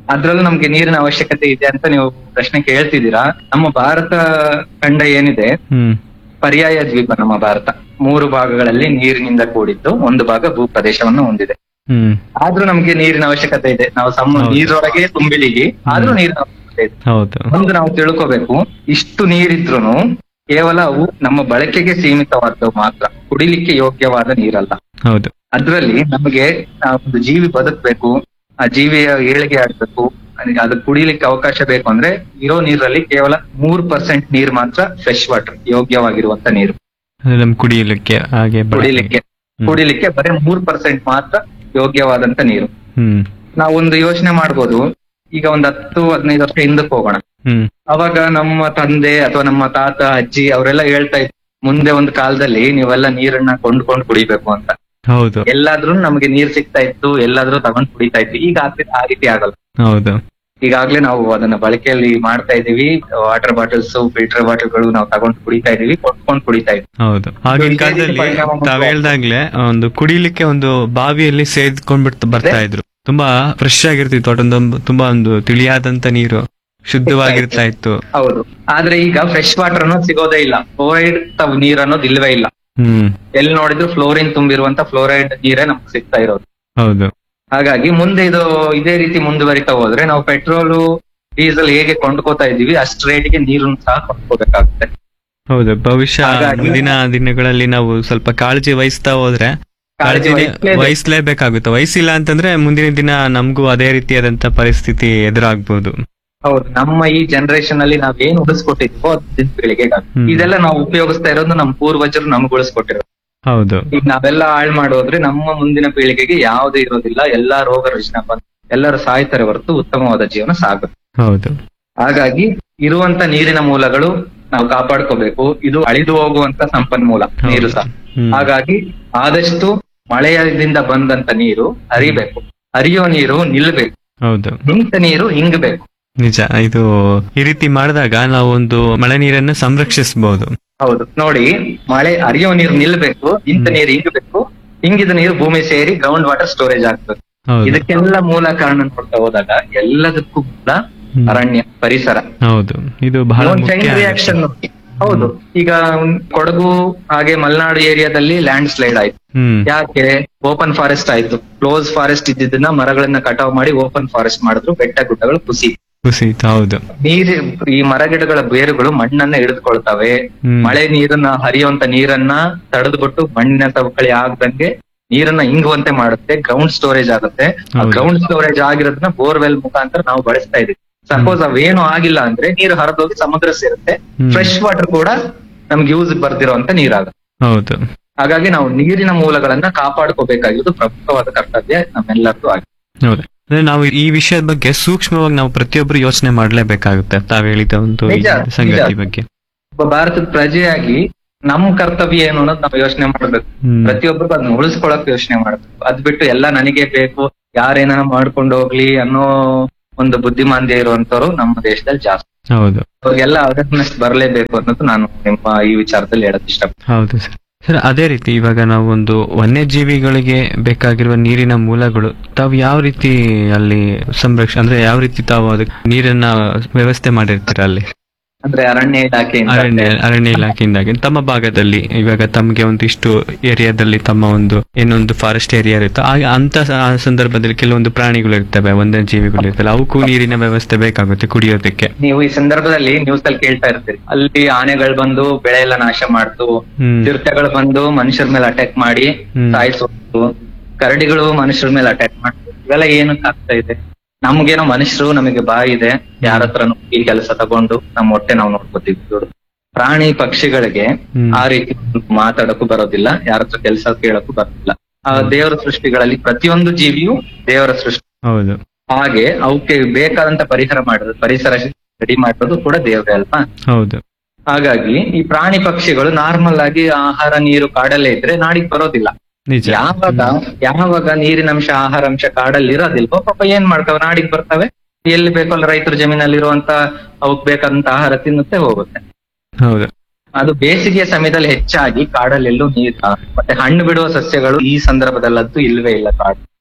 ಅದ್ರಲ್ಲೂ ನಮ್ಗೆ ನೀರಿನ ಅವಶ್ಯಕತೆ ಇದೆ ಅಂತ ನೀವು ಪ್ರಶ್ನೆ ಕೇಳ್ತಿದ್ದೀರಾ. ನಮ್ಮ ಭಾರತ ಖಂಡ ಏನಿದೆ, ಹ್ಮ್ ಪರ್ಯಾಯ ದ್ವೀಪ ನಮ್ಮ ಭಾರತ. ಮೂರು ಭಾಗಗಳಲ್ಲಿ ನೀರಿನಿಂದ ಕೂಡಿದ್ದು, ಒಂದು ಭಾಗ ಭೂ ಪ್ರದೇಶವನ್ನು ಹೊಂದಿದೆ. ಹ್ಮ್ ಆದ್ರೂ ನಮ್ಗೆ ನೀರಿನ ಅವಶ್ಯಕತೆ ಇದೆ. ನಾವು ಸಮ ಹೌದು. ನೀರೊಳಗೆ ತುಂಬಿದೀವಿ, ಆದ್ರೂ ನೀರಿನ ಅವಶ್ಯಕತೆ ಇದೆ. ಹೌದು. ಒಂದು ನಾವು ತಿಳ್ಕೊಬೇಕು, ಇಷ್ಟು ನೀರಿದ್ರುನು ಕೇವಲ ಅವು ನಮ್ಮ ಬಳಕೆಗೆ ಸೀಮಿತವಾದವು ಮಾತ್ರ, ಕುಡಿಲಿಕ್ಕೆ ಯೋಗ್ಯವಾದ ನೀರಲ್ಲ. ಹೌದು. ಅದ್ರಲ್ಲಿ ನಮಗೆ ಆ ಒಂದು ಜೀವಿ ಬದುಕ್ಬೇಕು, ಆ ಜೀವಿಯ ಏಳಿಗೆ ಆಗ್ಬೇಕು, ಅದು ಕುಡಿಲಿಕ್ಕೆ ಅವಕಾಶ ಬೇಕು ಅಂದ್ರೆ ಇರೋ ನೀರಲ್ಲಿ ಕೇವಲ ಮೂರ್ ಪರ್ಸೆಂಟ್ ನೀರ್ ಮಾತ್ರ ಫ್ರೆಶ್ ವಾಟರ್, ಯೋಗ್ಯವಾಗಿರುವಂತ ನೀರು. ಅದು ನಮ್ ಕುಡಿಯಲಿಕ್ಕೆ ಹಾಗೆ ಬಳಕೆಗೆ. ಕುಡಿಲಿಕ್ಕೆ ಹ್ಮ್. ಕುಡಿಲಿಕ್ಕೆ ಬರೀ ಮೂರ್ ಪರ್ಸೆಂಟ್ ಮಾತ್ರ ಯೋಗ್ಯವಾದಂತ ನೀರು. ಹ್ಮ್ ನಾವು ಒಂದು ಯೋಚನೆ ಮಾಡ್ಬೋದು, ಈಗ ಒಂದ್ ಹತ್ತು ಹದಿನೈದು ವರ್ಷ ಹಿಂದಕ್ಕೆ ಹೋಗೋಣ. ಹ್ಮ್ ಅವಾಗ ನಮ್ಮ ತಂದೆ ಅಥವಾ ನಮ್ಮ ತಾತ ಅಜ್ಜಿ ಅವರೆಲ್ಲ ಹೇಳ್ತಾ ಇದ್ರು, ಮುಂದೆ ಒಂದು ಕಾಲದಲ್ಲಿ ನೀವೆಲ್ಲ ನೀರನ್ನ ಕೊಂಡ್ಕೊಂಡು ಕುಡಿಬೇಕು ಅಂತ. ಹೌದು. ಎಲ್ಲಾದ್ರೂ ನಮಗೆ ನೀರ್ ಸಿಗ್ತಾ ಇತ್ತು, ಎಲ್ಲಾದ್ರೂ ತಗೊಂಡ್ ಕುಡಿತಾ ಇದ್ವಿ. ಈಗ ಆಗ್ಲಿ- ಆ ರೀತಿ ಆಗಲ್ಲ. ಹೌದು. ಈಗಾಗ್ಲೇ ನಾವು ಅದನ್ನ ಬಳಕೆಯಲ್ಲಿ ಮಾಡ್ತಾ ಇದೀವಿ. ವಾಟರ್ ಬಾಟಲ್ಸ್, ಫಿಲ್ಟರ್ ಬಾಟಲ್ಗಳು ನಾವು ತಗೊಂಡು ಕುಡಿತಾ ಇದೀವಿ, ಕೊಟ್ಕೊಂಡು ಕುಡಿತಾ ಇದ್ವಿ. ಹೌದು. ಆಗಿನ ಇದೇ ಕಾಲದಲ್ಲಿ ರೀತಿ ಪರಿಣಾಮ ಬೀರುವ- ತಾವ್ ಹೇಳ್ದಾಗ್ಲೆ ಒಂದು ಕುಡಿಲಿಕ್ಕೆ ಒಂದು ಬಾವಿಯಲ್ಲಿ ಸೇದ್ಕೊಂಡ್ಬಿಟ್ಟು ಬರ್ತಾ ಇದ್ರು. ತುಂಬಾ ಫ್ರೆಶ್ ಆಗಿರ್ತಿತ್ತು, ಒಟ್ಟೊಂದು ತುಂಬಾ ಒಂದು ತಿಳಿಯಾದಂತ ನೀರು, ಶುದ್ಧವಾಗಿರ್ತಾ ಇತ್ತು. ಹೌದು. ಆದ್ರೆ ಈಗ ಫ್ರೆಶ್ ವಾಟರ್ ಅನ್ನೋದು ಸಿಗೋದೇ ಇಲ್ಲ. ಫ್ಲೋರೈಡ್ ನೀರ್ ಅನ್ನೋದು ಇಲ್ವೇ ಇಲ್ಲ. ಹ್ಮ್ ಎಲ್ಲಿ ನೋಡಿದ್ರು ಫ್ಲೋರಿನ್ ತುಂಬಿರುವಂತ ಫ್ಲೋರೈಡ್ ನೀರೇ ನಮ್ಗೆ ಸಿಗ್ತಾ ಇರೋದು. ಹೌದು. ಹಾಗಾಗಿ ಮುಂದೆ ಇದು ಇದೇ ರೀತಿ ಮುಂದುವರಿತಾ ಹೋದ್ರೆ ನಾವು ಪೆಟ್ರೋಲು ಡೀಸೆಲ್ ಹೇಗೆ ಕೊಂಡ್ಕೋತಾ ಇದೀವಿ, ಅಷ್ಟ್ ರೇಟ್ಗೆ ನೀರನ್ನು ಸಹ ಕೊಂಡ್ಕೋಬೇಕಾಗುತ್ತೆ. ಹೌದು. ಭವಿಷ್ಯ ಹಾಗಾಗಿ- ಮುಂದಿನ ದಿನಗಳಲ್ಲಿ ನಾವು ಸ್ವಲ್ಪ ಕಾಳಜಿ ವಹಿಸ್ತಾ ಹೋದ್ರೆ ಕಾಳಜಿ ಕಾಳಜಿ ವಹಿಸ್ಲೇಬೇಕು. ವಹಿಸ್ಲೇಬೇಕಾಗುತ್ತೆ. ವಹಿಸಿಲ್ಲ ಅಂತಂದ್ರೆ ಮುಂದಿನ ದಿನ ನಮಗೂ ಅದೇ ರೀತಿಯಾದಂತ ಪರಿಸ್ಥಿತಿ ಎದುರಾಗ್ಬೋದು. ಹೌದು. ನಮ್ಮ ಈ ಜನರೇಷನ್ ಅಲ್ಲಿ ನಾವ್ ಏನ್ ಉಳಿಸ್ಕೊಟ್ಟಿದ್ವೋ ಅದ್ ಪೀಳಿಗೆ ಹ್ಮ್. ಇದೆಲ್ಲ ನಾವು ಉಪಯೋಗಿಸ್ತಾ ಇರೋದು ನಮ್ಮ ಪೂರ್ವಜರು ನಮ್ಗೆ ಉಳಿಸ್ಕೊಟ್ಟಿರೋದು. ಹೌದು. ಈಗ ನಾವೆಲ್ಲ ಹಾಳ್ ಮಾಡೋದ್ರೆ ನಮ್ಮ ಮುಂದಿನ ಪೀಳಿಗೆಗೆ ಯಾವುದೇ ಇರೋದಿಲ್ಲ. ಎಲ್ಲಾ ರೋಗ ರುಜಿನ ಬಂದು ಎಲ್ಲರೂ ಸಾಯ್ತಾರೆ ಹೊರತು ಉತ್ತಮವಾದ ಜೀವನ ಸಾಗುತ್ತೆ. ಹೌದು. ಹಾಗಾಗಿ ಇರುವಂತ ನೀರಿನ ಮೂಲಗಳು ನಾವು ಕಾಪಾಡ್ಕೋಬೇಕು. ಇದು ಅಳಿದು ಹೋಗುವಂತ ಸಂಪನ್ಮೂಲ ನೀರು ಸಹ. ಹ್ಮ್. ಹಾಗಾಗಿ ಆದಷ್ಟು ಮಳೆಯಿಂದ ಬಂದಂತ ನೀರು ಹರಿಬೇಕು. ಹರಿಯೋ ನೀರು ನಿಲ್ಬೇಕು. ಹೌದು. ನಿಂತ ನೀರು ಹಿಂಗಬೇಕು. ನಿಜ. ಇದು ಈ ರೀತಿ ಮಾಡಿದಾಗ ನಾವು ಒಂದು ಮಳೆ ನೀರನ್ನು ಸಂರಕ್ಷಿಸಬಹುದು. ಹೌದು. ನೋಡಿ, ಮಳೆ ಹರಿಯೋ ನೀರು ನಿಲ್ಬೇಕು, ನಿಂತ ನೀರು ಹಿಂಗಬೇಕು. ಹಿಂಗಿದ ನೀರು ಭೂಮಿ ಸೇರಿ ಗ್ರೌಂಡ್ ವಾಟರ್ ಸ್ಟೋರೇಜ್ ಆಗ್ತದೆ. ಹೌದು. ಇದಕ್ಕೆಲ್ಲ ಮೂಲ ಕಾರಣ ನೋಡ್ತಾ ಹೋದಾಗ ಎಲ್ಲದಕ್ಕೂ ಮೂಲ ಹ್ಮ್. ಅರಣ್ಯ, ಪರಿಸರ. ಹೌದು. ಇದು ಬಹಳ ಒಂದು ಚೈನ್ ಮುಖ್ಯ. ರಿಯಾಕ್ಷನ್. ಹೌದು. ಈಗ ಕೊಡಗು ಹಾಗೆ ಮಲೆನಾಡು ಏರಿಯಾದಲ್ಲಿ ಲ್ಯಾಂಡ್ ಸ್ಲೈಡ್ ಆಯ್ತು. ಹ್ಮ್ ಯಾಕೆ? ಓಪನ್ ಫಾರೆಸ್ಟ್ ಆಯ್ತು. ಕ್ಲೋಸ್ ಫಾರೆಸ್ಟ್ ಇದ್ದಿದ್ದನ್ನ ಮರಗಳನ್ನ ಕಟಾವ್ ಮಾಡಿ ಓಪನ್ ಫಾರೆಸ್ಟ್ ಮಾಡಿದ್ರು, ಬೆಟ್ಟ ಗುಡ್ಡಗಳು ಕುಸಿ. ಕುಸಿತ. ಹೌದು. ನೀರು, ಈ ಮರಗಿಡಗಳ ಬೇರುಗಳು ಮಣ್ಣನ್ನ ಹಿಡಿದುಕೊಳ್ತವೆ. ಹ್ಮ್. ಮಳೆ ನೀರನ್ನ ಹರಿಯುವಂತ ನೀರನ್ನ ತಡೆದ್ಬಿಟ್ಟು ಮಣ್ಣಿನ ಸವಕಳಿ ಆಗದಂಗೆ ನೀರನ್ನ ಇಂಗುವಂತೆ ಮಾಡುತ್ತೆ. ಗ್ರೌಂಡ್ ಸ್ಟೋರೇಜ್ ಆಗುತ್ತೆ. ಆ ಹೌದು. ಗ್ರೌಂಡ್ ಸ್ಟೋರೇಜ್ ಆಗಿರೋದನ್ನ ಬೋರ್ವೆಲ್ ಮುಖಾಂತರ ನಾವು ಬಳಸ್ತಾ ಇದೀವಿ. ಸಪೋಸ್ ಅವೇನು ಆಗಿಲ್ಲ ಅಂದ್ರೆ ನೀರು ಹರಿದೋಗಿ ಸಮುದ್ರ ಸೇರುತ್ತೆ. ಹ್ಮ್. ಫ್ರೆಶ್ ವಾಟರ್ ಕೂಡ ನಮ್ಗೆ ಯೂಸ್ ಬರ್ದಿರುವಂತ ನೀರಾಗುತ್ತೆ. ಹೌದು. ಹಾಗಾಗಿ ನಾವು ನೀರಿನ ಮೂಲಗಳನ್ನ ಕಾಪಾಡ್ಕೋಬೇಕಾಗಿರೋದು ಪ್ರಮುಖವಾದ ಕರ್ತವ್ಯ ನಮ್ಮೆಲ್ಲರದ್ದು ಆಗಿದೆ. ಹೌದು. ಅಂದ್ರೆ ನಾವು ಈ ವಿಷಯದ ಬಗ್ಗೆ ಸೂಕ್ಷ್ಮವಾಗಿ ನಾವು ಪ್ರತಿಯೊಬ್ರು ಯೋಚನೆ ಮಾಡ್ಲೇಬೇಕಾಗುತ್ತೆ. ತಾವ್ ಹೇಳಿದ ಒಂದು ಈ ನಿಜ, ಸಂಗತಿ ನಿಜ. ಬಗ್ಗೆ. ಒಬ್ಬ ಭಾರತದ ಪ್ರಜೆಯಾಗಿ ನಮ್ ಕರ್ತವ್ಯ ಏನು ಅನ್ನೋದು ನಾವು ಯೋಚನೆ ಮಾಡ್ಬೇಕು. ಹ್ಮ್. ಪ್ರತಿಯೊಬ್ಬರಿಗೂ ಅದನ್ನ ಉಳಿಸ್ಕೊಳಕ್ ಯೋಚನೆ ಮಾಡ್ಬೇಕು. ಅದ್ ಬಿಟ್ಟು ಎಲ್ಲ ನನಗೆ ಬೇಕು, ಯಾರೇನ ಮಾಡ್ಕೊಂಡು ಹೋಗ್ಲಿ ಅನ್ನೋ ಒಂದು ಬುದ್ಧಿಮಾಂದ್ಯ ಇರುವಂತವ್ರು ನಮ್ಮ ದೇಶದಲ್ಲಿ ಜಾಸ್ತಿ. ಹೌದು. ಅವ್ರಿಗೆಲ್ಲ ಅವೇರ್ನೆಸ್ ಬರಲೇಬೇಕು ಅನ್ನೋದು ನಾನು ನಿಮ್ಮ ಈ ವಿಚಾರದಲ್ಲಿ ಹೇಳಕ್ ಇಷ್ಟಪಡ್ತೀನಿ. ಹೌದು ಸರ್. ಸರ್, ಅದೇ ರೀತಿ ಇವಾಗ ನಾವು ಒಂದು ವನ್ಯಜೀವಿಗಳಿಗೆ ಬೇಕಾಗಿರುವ ನೀರಿನ ಮೂಲಗಳು ತಾವು ಯಾವ ರೀತಿ ಅಲ್ಲಿ ಸಂರಕ್ಷಣೆ, ಅಂದ್ರೆ ಯಾವ ರೀತಿ ತಾವು ಅದಕ್ಕೆ ನೀರನ್ನ ವ್ಯವಸ್ಥೆ ಮಾಡಿರ್ತೀರ ಅಲ್ಲಿ? ಅಂದ್ರೆ ಅರಣ್ಯ ಇಲಾಖೆಯಿಂದ ಅರಣ್ಯ ಅರಣ್ಯ ಇಲಾಖೆಯಿಂದಾಗಿ ತಮ್ಮ ಭಾಗದಲ್ಲಿ ಇವಾಗ ತಮ್ಗೆ ಒಂದಿಷ್ಟು ಏರಿಯಾದಲ್ಲಿ ತಮ್ಮ ಒಂದು ಏನೊಂದು ಫಾರೆಸ್ಟ್ ಏರಿಯಾ ಇರುತ್ತೆ, ಆಗ ಅಂತ ಸ- ಸಂದರ್ಭದಲ್ಲಿ ಕೆಲವೊಂದು ಪ್ರಾಣಿಗಳು ಇರ್ತವೆ, ವನ್ಯಜೀವಿಗಳು ಇರ್ತವೆ, ಅವಕ್ಕೂ ನೀರಿನ ವ್ಯವಸ್ಥೆ ಬೇಕಾಗುತ್ತೆ ಕುಡಿಯೋದಕ್ಕೆ. ನೀವು ಈ ಸಂದರ್ಭದಲ್ಲಿ ನ್ಯೂಸ್ ಅಲ್ಲಿ ಕೇಳ್ತಾ ಇರ್ತೀರಿ, ಅಲ್ಲಿ ಆನೆಗಳು ಬಂದು ಬೆಳೆ ಎಲ್ಲ ನಾಶ ಮಾಡ್ತು, ಹ್ಮ್ ಚಿರತೆಗಳು ಬಂದು ಮನುಷ್ಯರ ಮೇಲೆ ಅಟ್ಯಾಕ್ ಮಾಡಿ ಹ್ಮ್. ಸಾಯಿಸೋದು, ಕರಡಿಗಳು ಮನುಷ್ಯರ ಮೇಲೆ ಅಟ್ಯಾಕ್ ಮಾಡ್ತು. ಇವೆಲ್ಲ ಏನಕ್ಕೆ ಆಗ್ತಾ ಇದೆ? ನಮ್ಗೇನೋ ಮನುಷ್ಯರು, ನಮಗೆ ಬಾಯಿ ಇದೆ, ಯಾರ ಹತ್ರನು ಈ ಕೆಲಸ ತಗೊಂಡು ನಮ್ಮ ಹೊಟ್ಟೆ ನಾವು ನೋಡ್ಕೋತೀವಿ. ದುಡ್ಡು ಪ್ರಾಣಿ ಪಕ್ಷಿಗಳಿಗೆ ಹ್ಮ್. ಆ ರೀತಿ ಮಾತಾಡಕ್ಕೂ ಬರೋದಿಲ್ಲ, ಯಾರ ಹತ್ರ ಕೆಲಸ ಕೇಳಕ್ಕೂ ಬರೋದಿಲ್ಲ. ಆ ದೇವರ ಸೃಷ್ಟಿಗಳಲ್ಲಿ ಪ್ರತಿಯೊಂದು ಜೀವಿಯು ದೇವರ ಸೃಷ್ಟಿ. ಹೌದು. ಹಾಗೆ ಅವಕ್ಕೆ ಬೇಕಾದಂತ ಪರಿಹಾರ ಮಾಡೋದು, ಪರಿಸರ ರೆಡಿ ಮಾಡೋದು ಕೂಡ ದೇವರೇ ಅಲ್ವಾ? ಹೌದು. ಹಾಗಾಗಿ ಈ ಪ್ರಾಣಿ ಪಕ್ಷಿಗಳು ನಾರ್ಮಲ್ ಆಗಿ ಆಹಾರ ನೀರು ಕಾಡಲ್ಲೇ ಇದ್ರೆ ನಾಡಿಗೆ ಬರೋದಿಲ್ಲ. ನಿಜ. ಯಾವಾಗ ಯಾವಾಗ ನೀರಿನಂಶ ಆಹಾರಾಂಶ ಕಾಡಲ್ಲಿ ಇರೋದಿಲ್ವೋ ಪಾಪ ಏನ್ ಮಾಡ್ತಾವೆ, ನಾಡಿಗೆ ಬರ್ತವೆ. ಎಲ್ಲಿ ಬೇಕೋ ಅಲ್ಲಿ ರೈತರ ಜಮೀನಲ್ಲಿ ಇರುವಂತ ಅವಕ್ ಬೇಕಾದಂತ ಆಹಾರ ತಿನ್ನುತ್ತೆ, ಹೋಗುತ್ತೆ. ಹೌದು. ಅದು ಬೇಸಿಗೆಯ ಸಮಯದಲ್ಲಿ ಹೆಚ್ಚಾಗಿ ಕಾಡಲ್ಲೆಲ್ಲೂ ನೀರು, ಮತ್ತೆ ಹಣ್ಣು ಬಿಡುವ ಸಸ್ಯಗಳು ಈ ಸಂದರ್ಭದಲ್ಲಂತೂ ಇಲ್ವೇ ಇಲ್ಲ ಕಾಡು.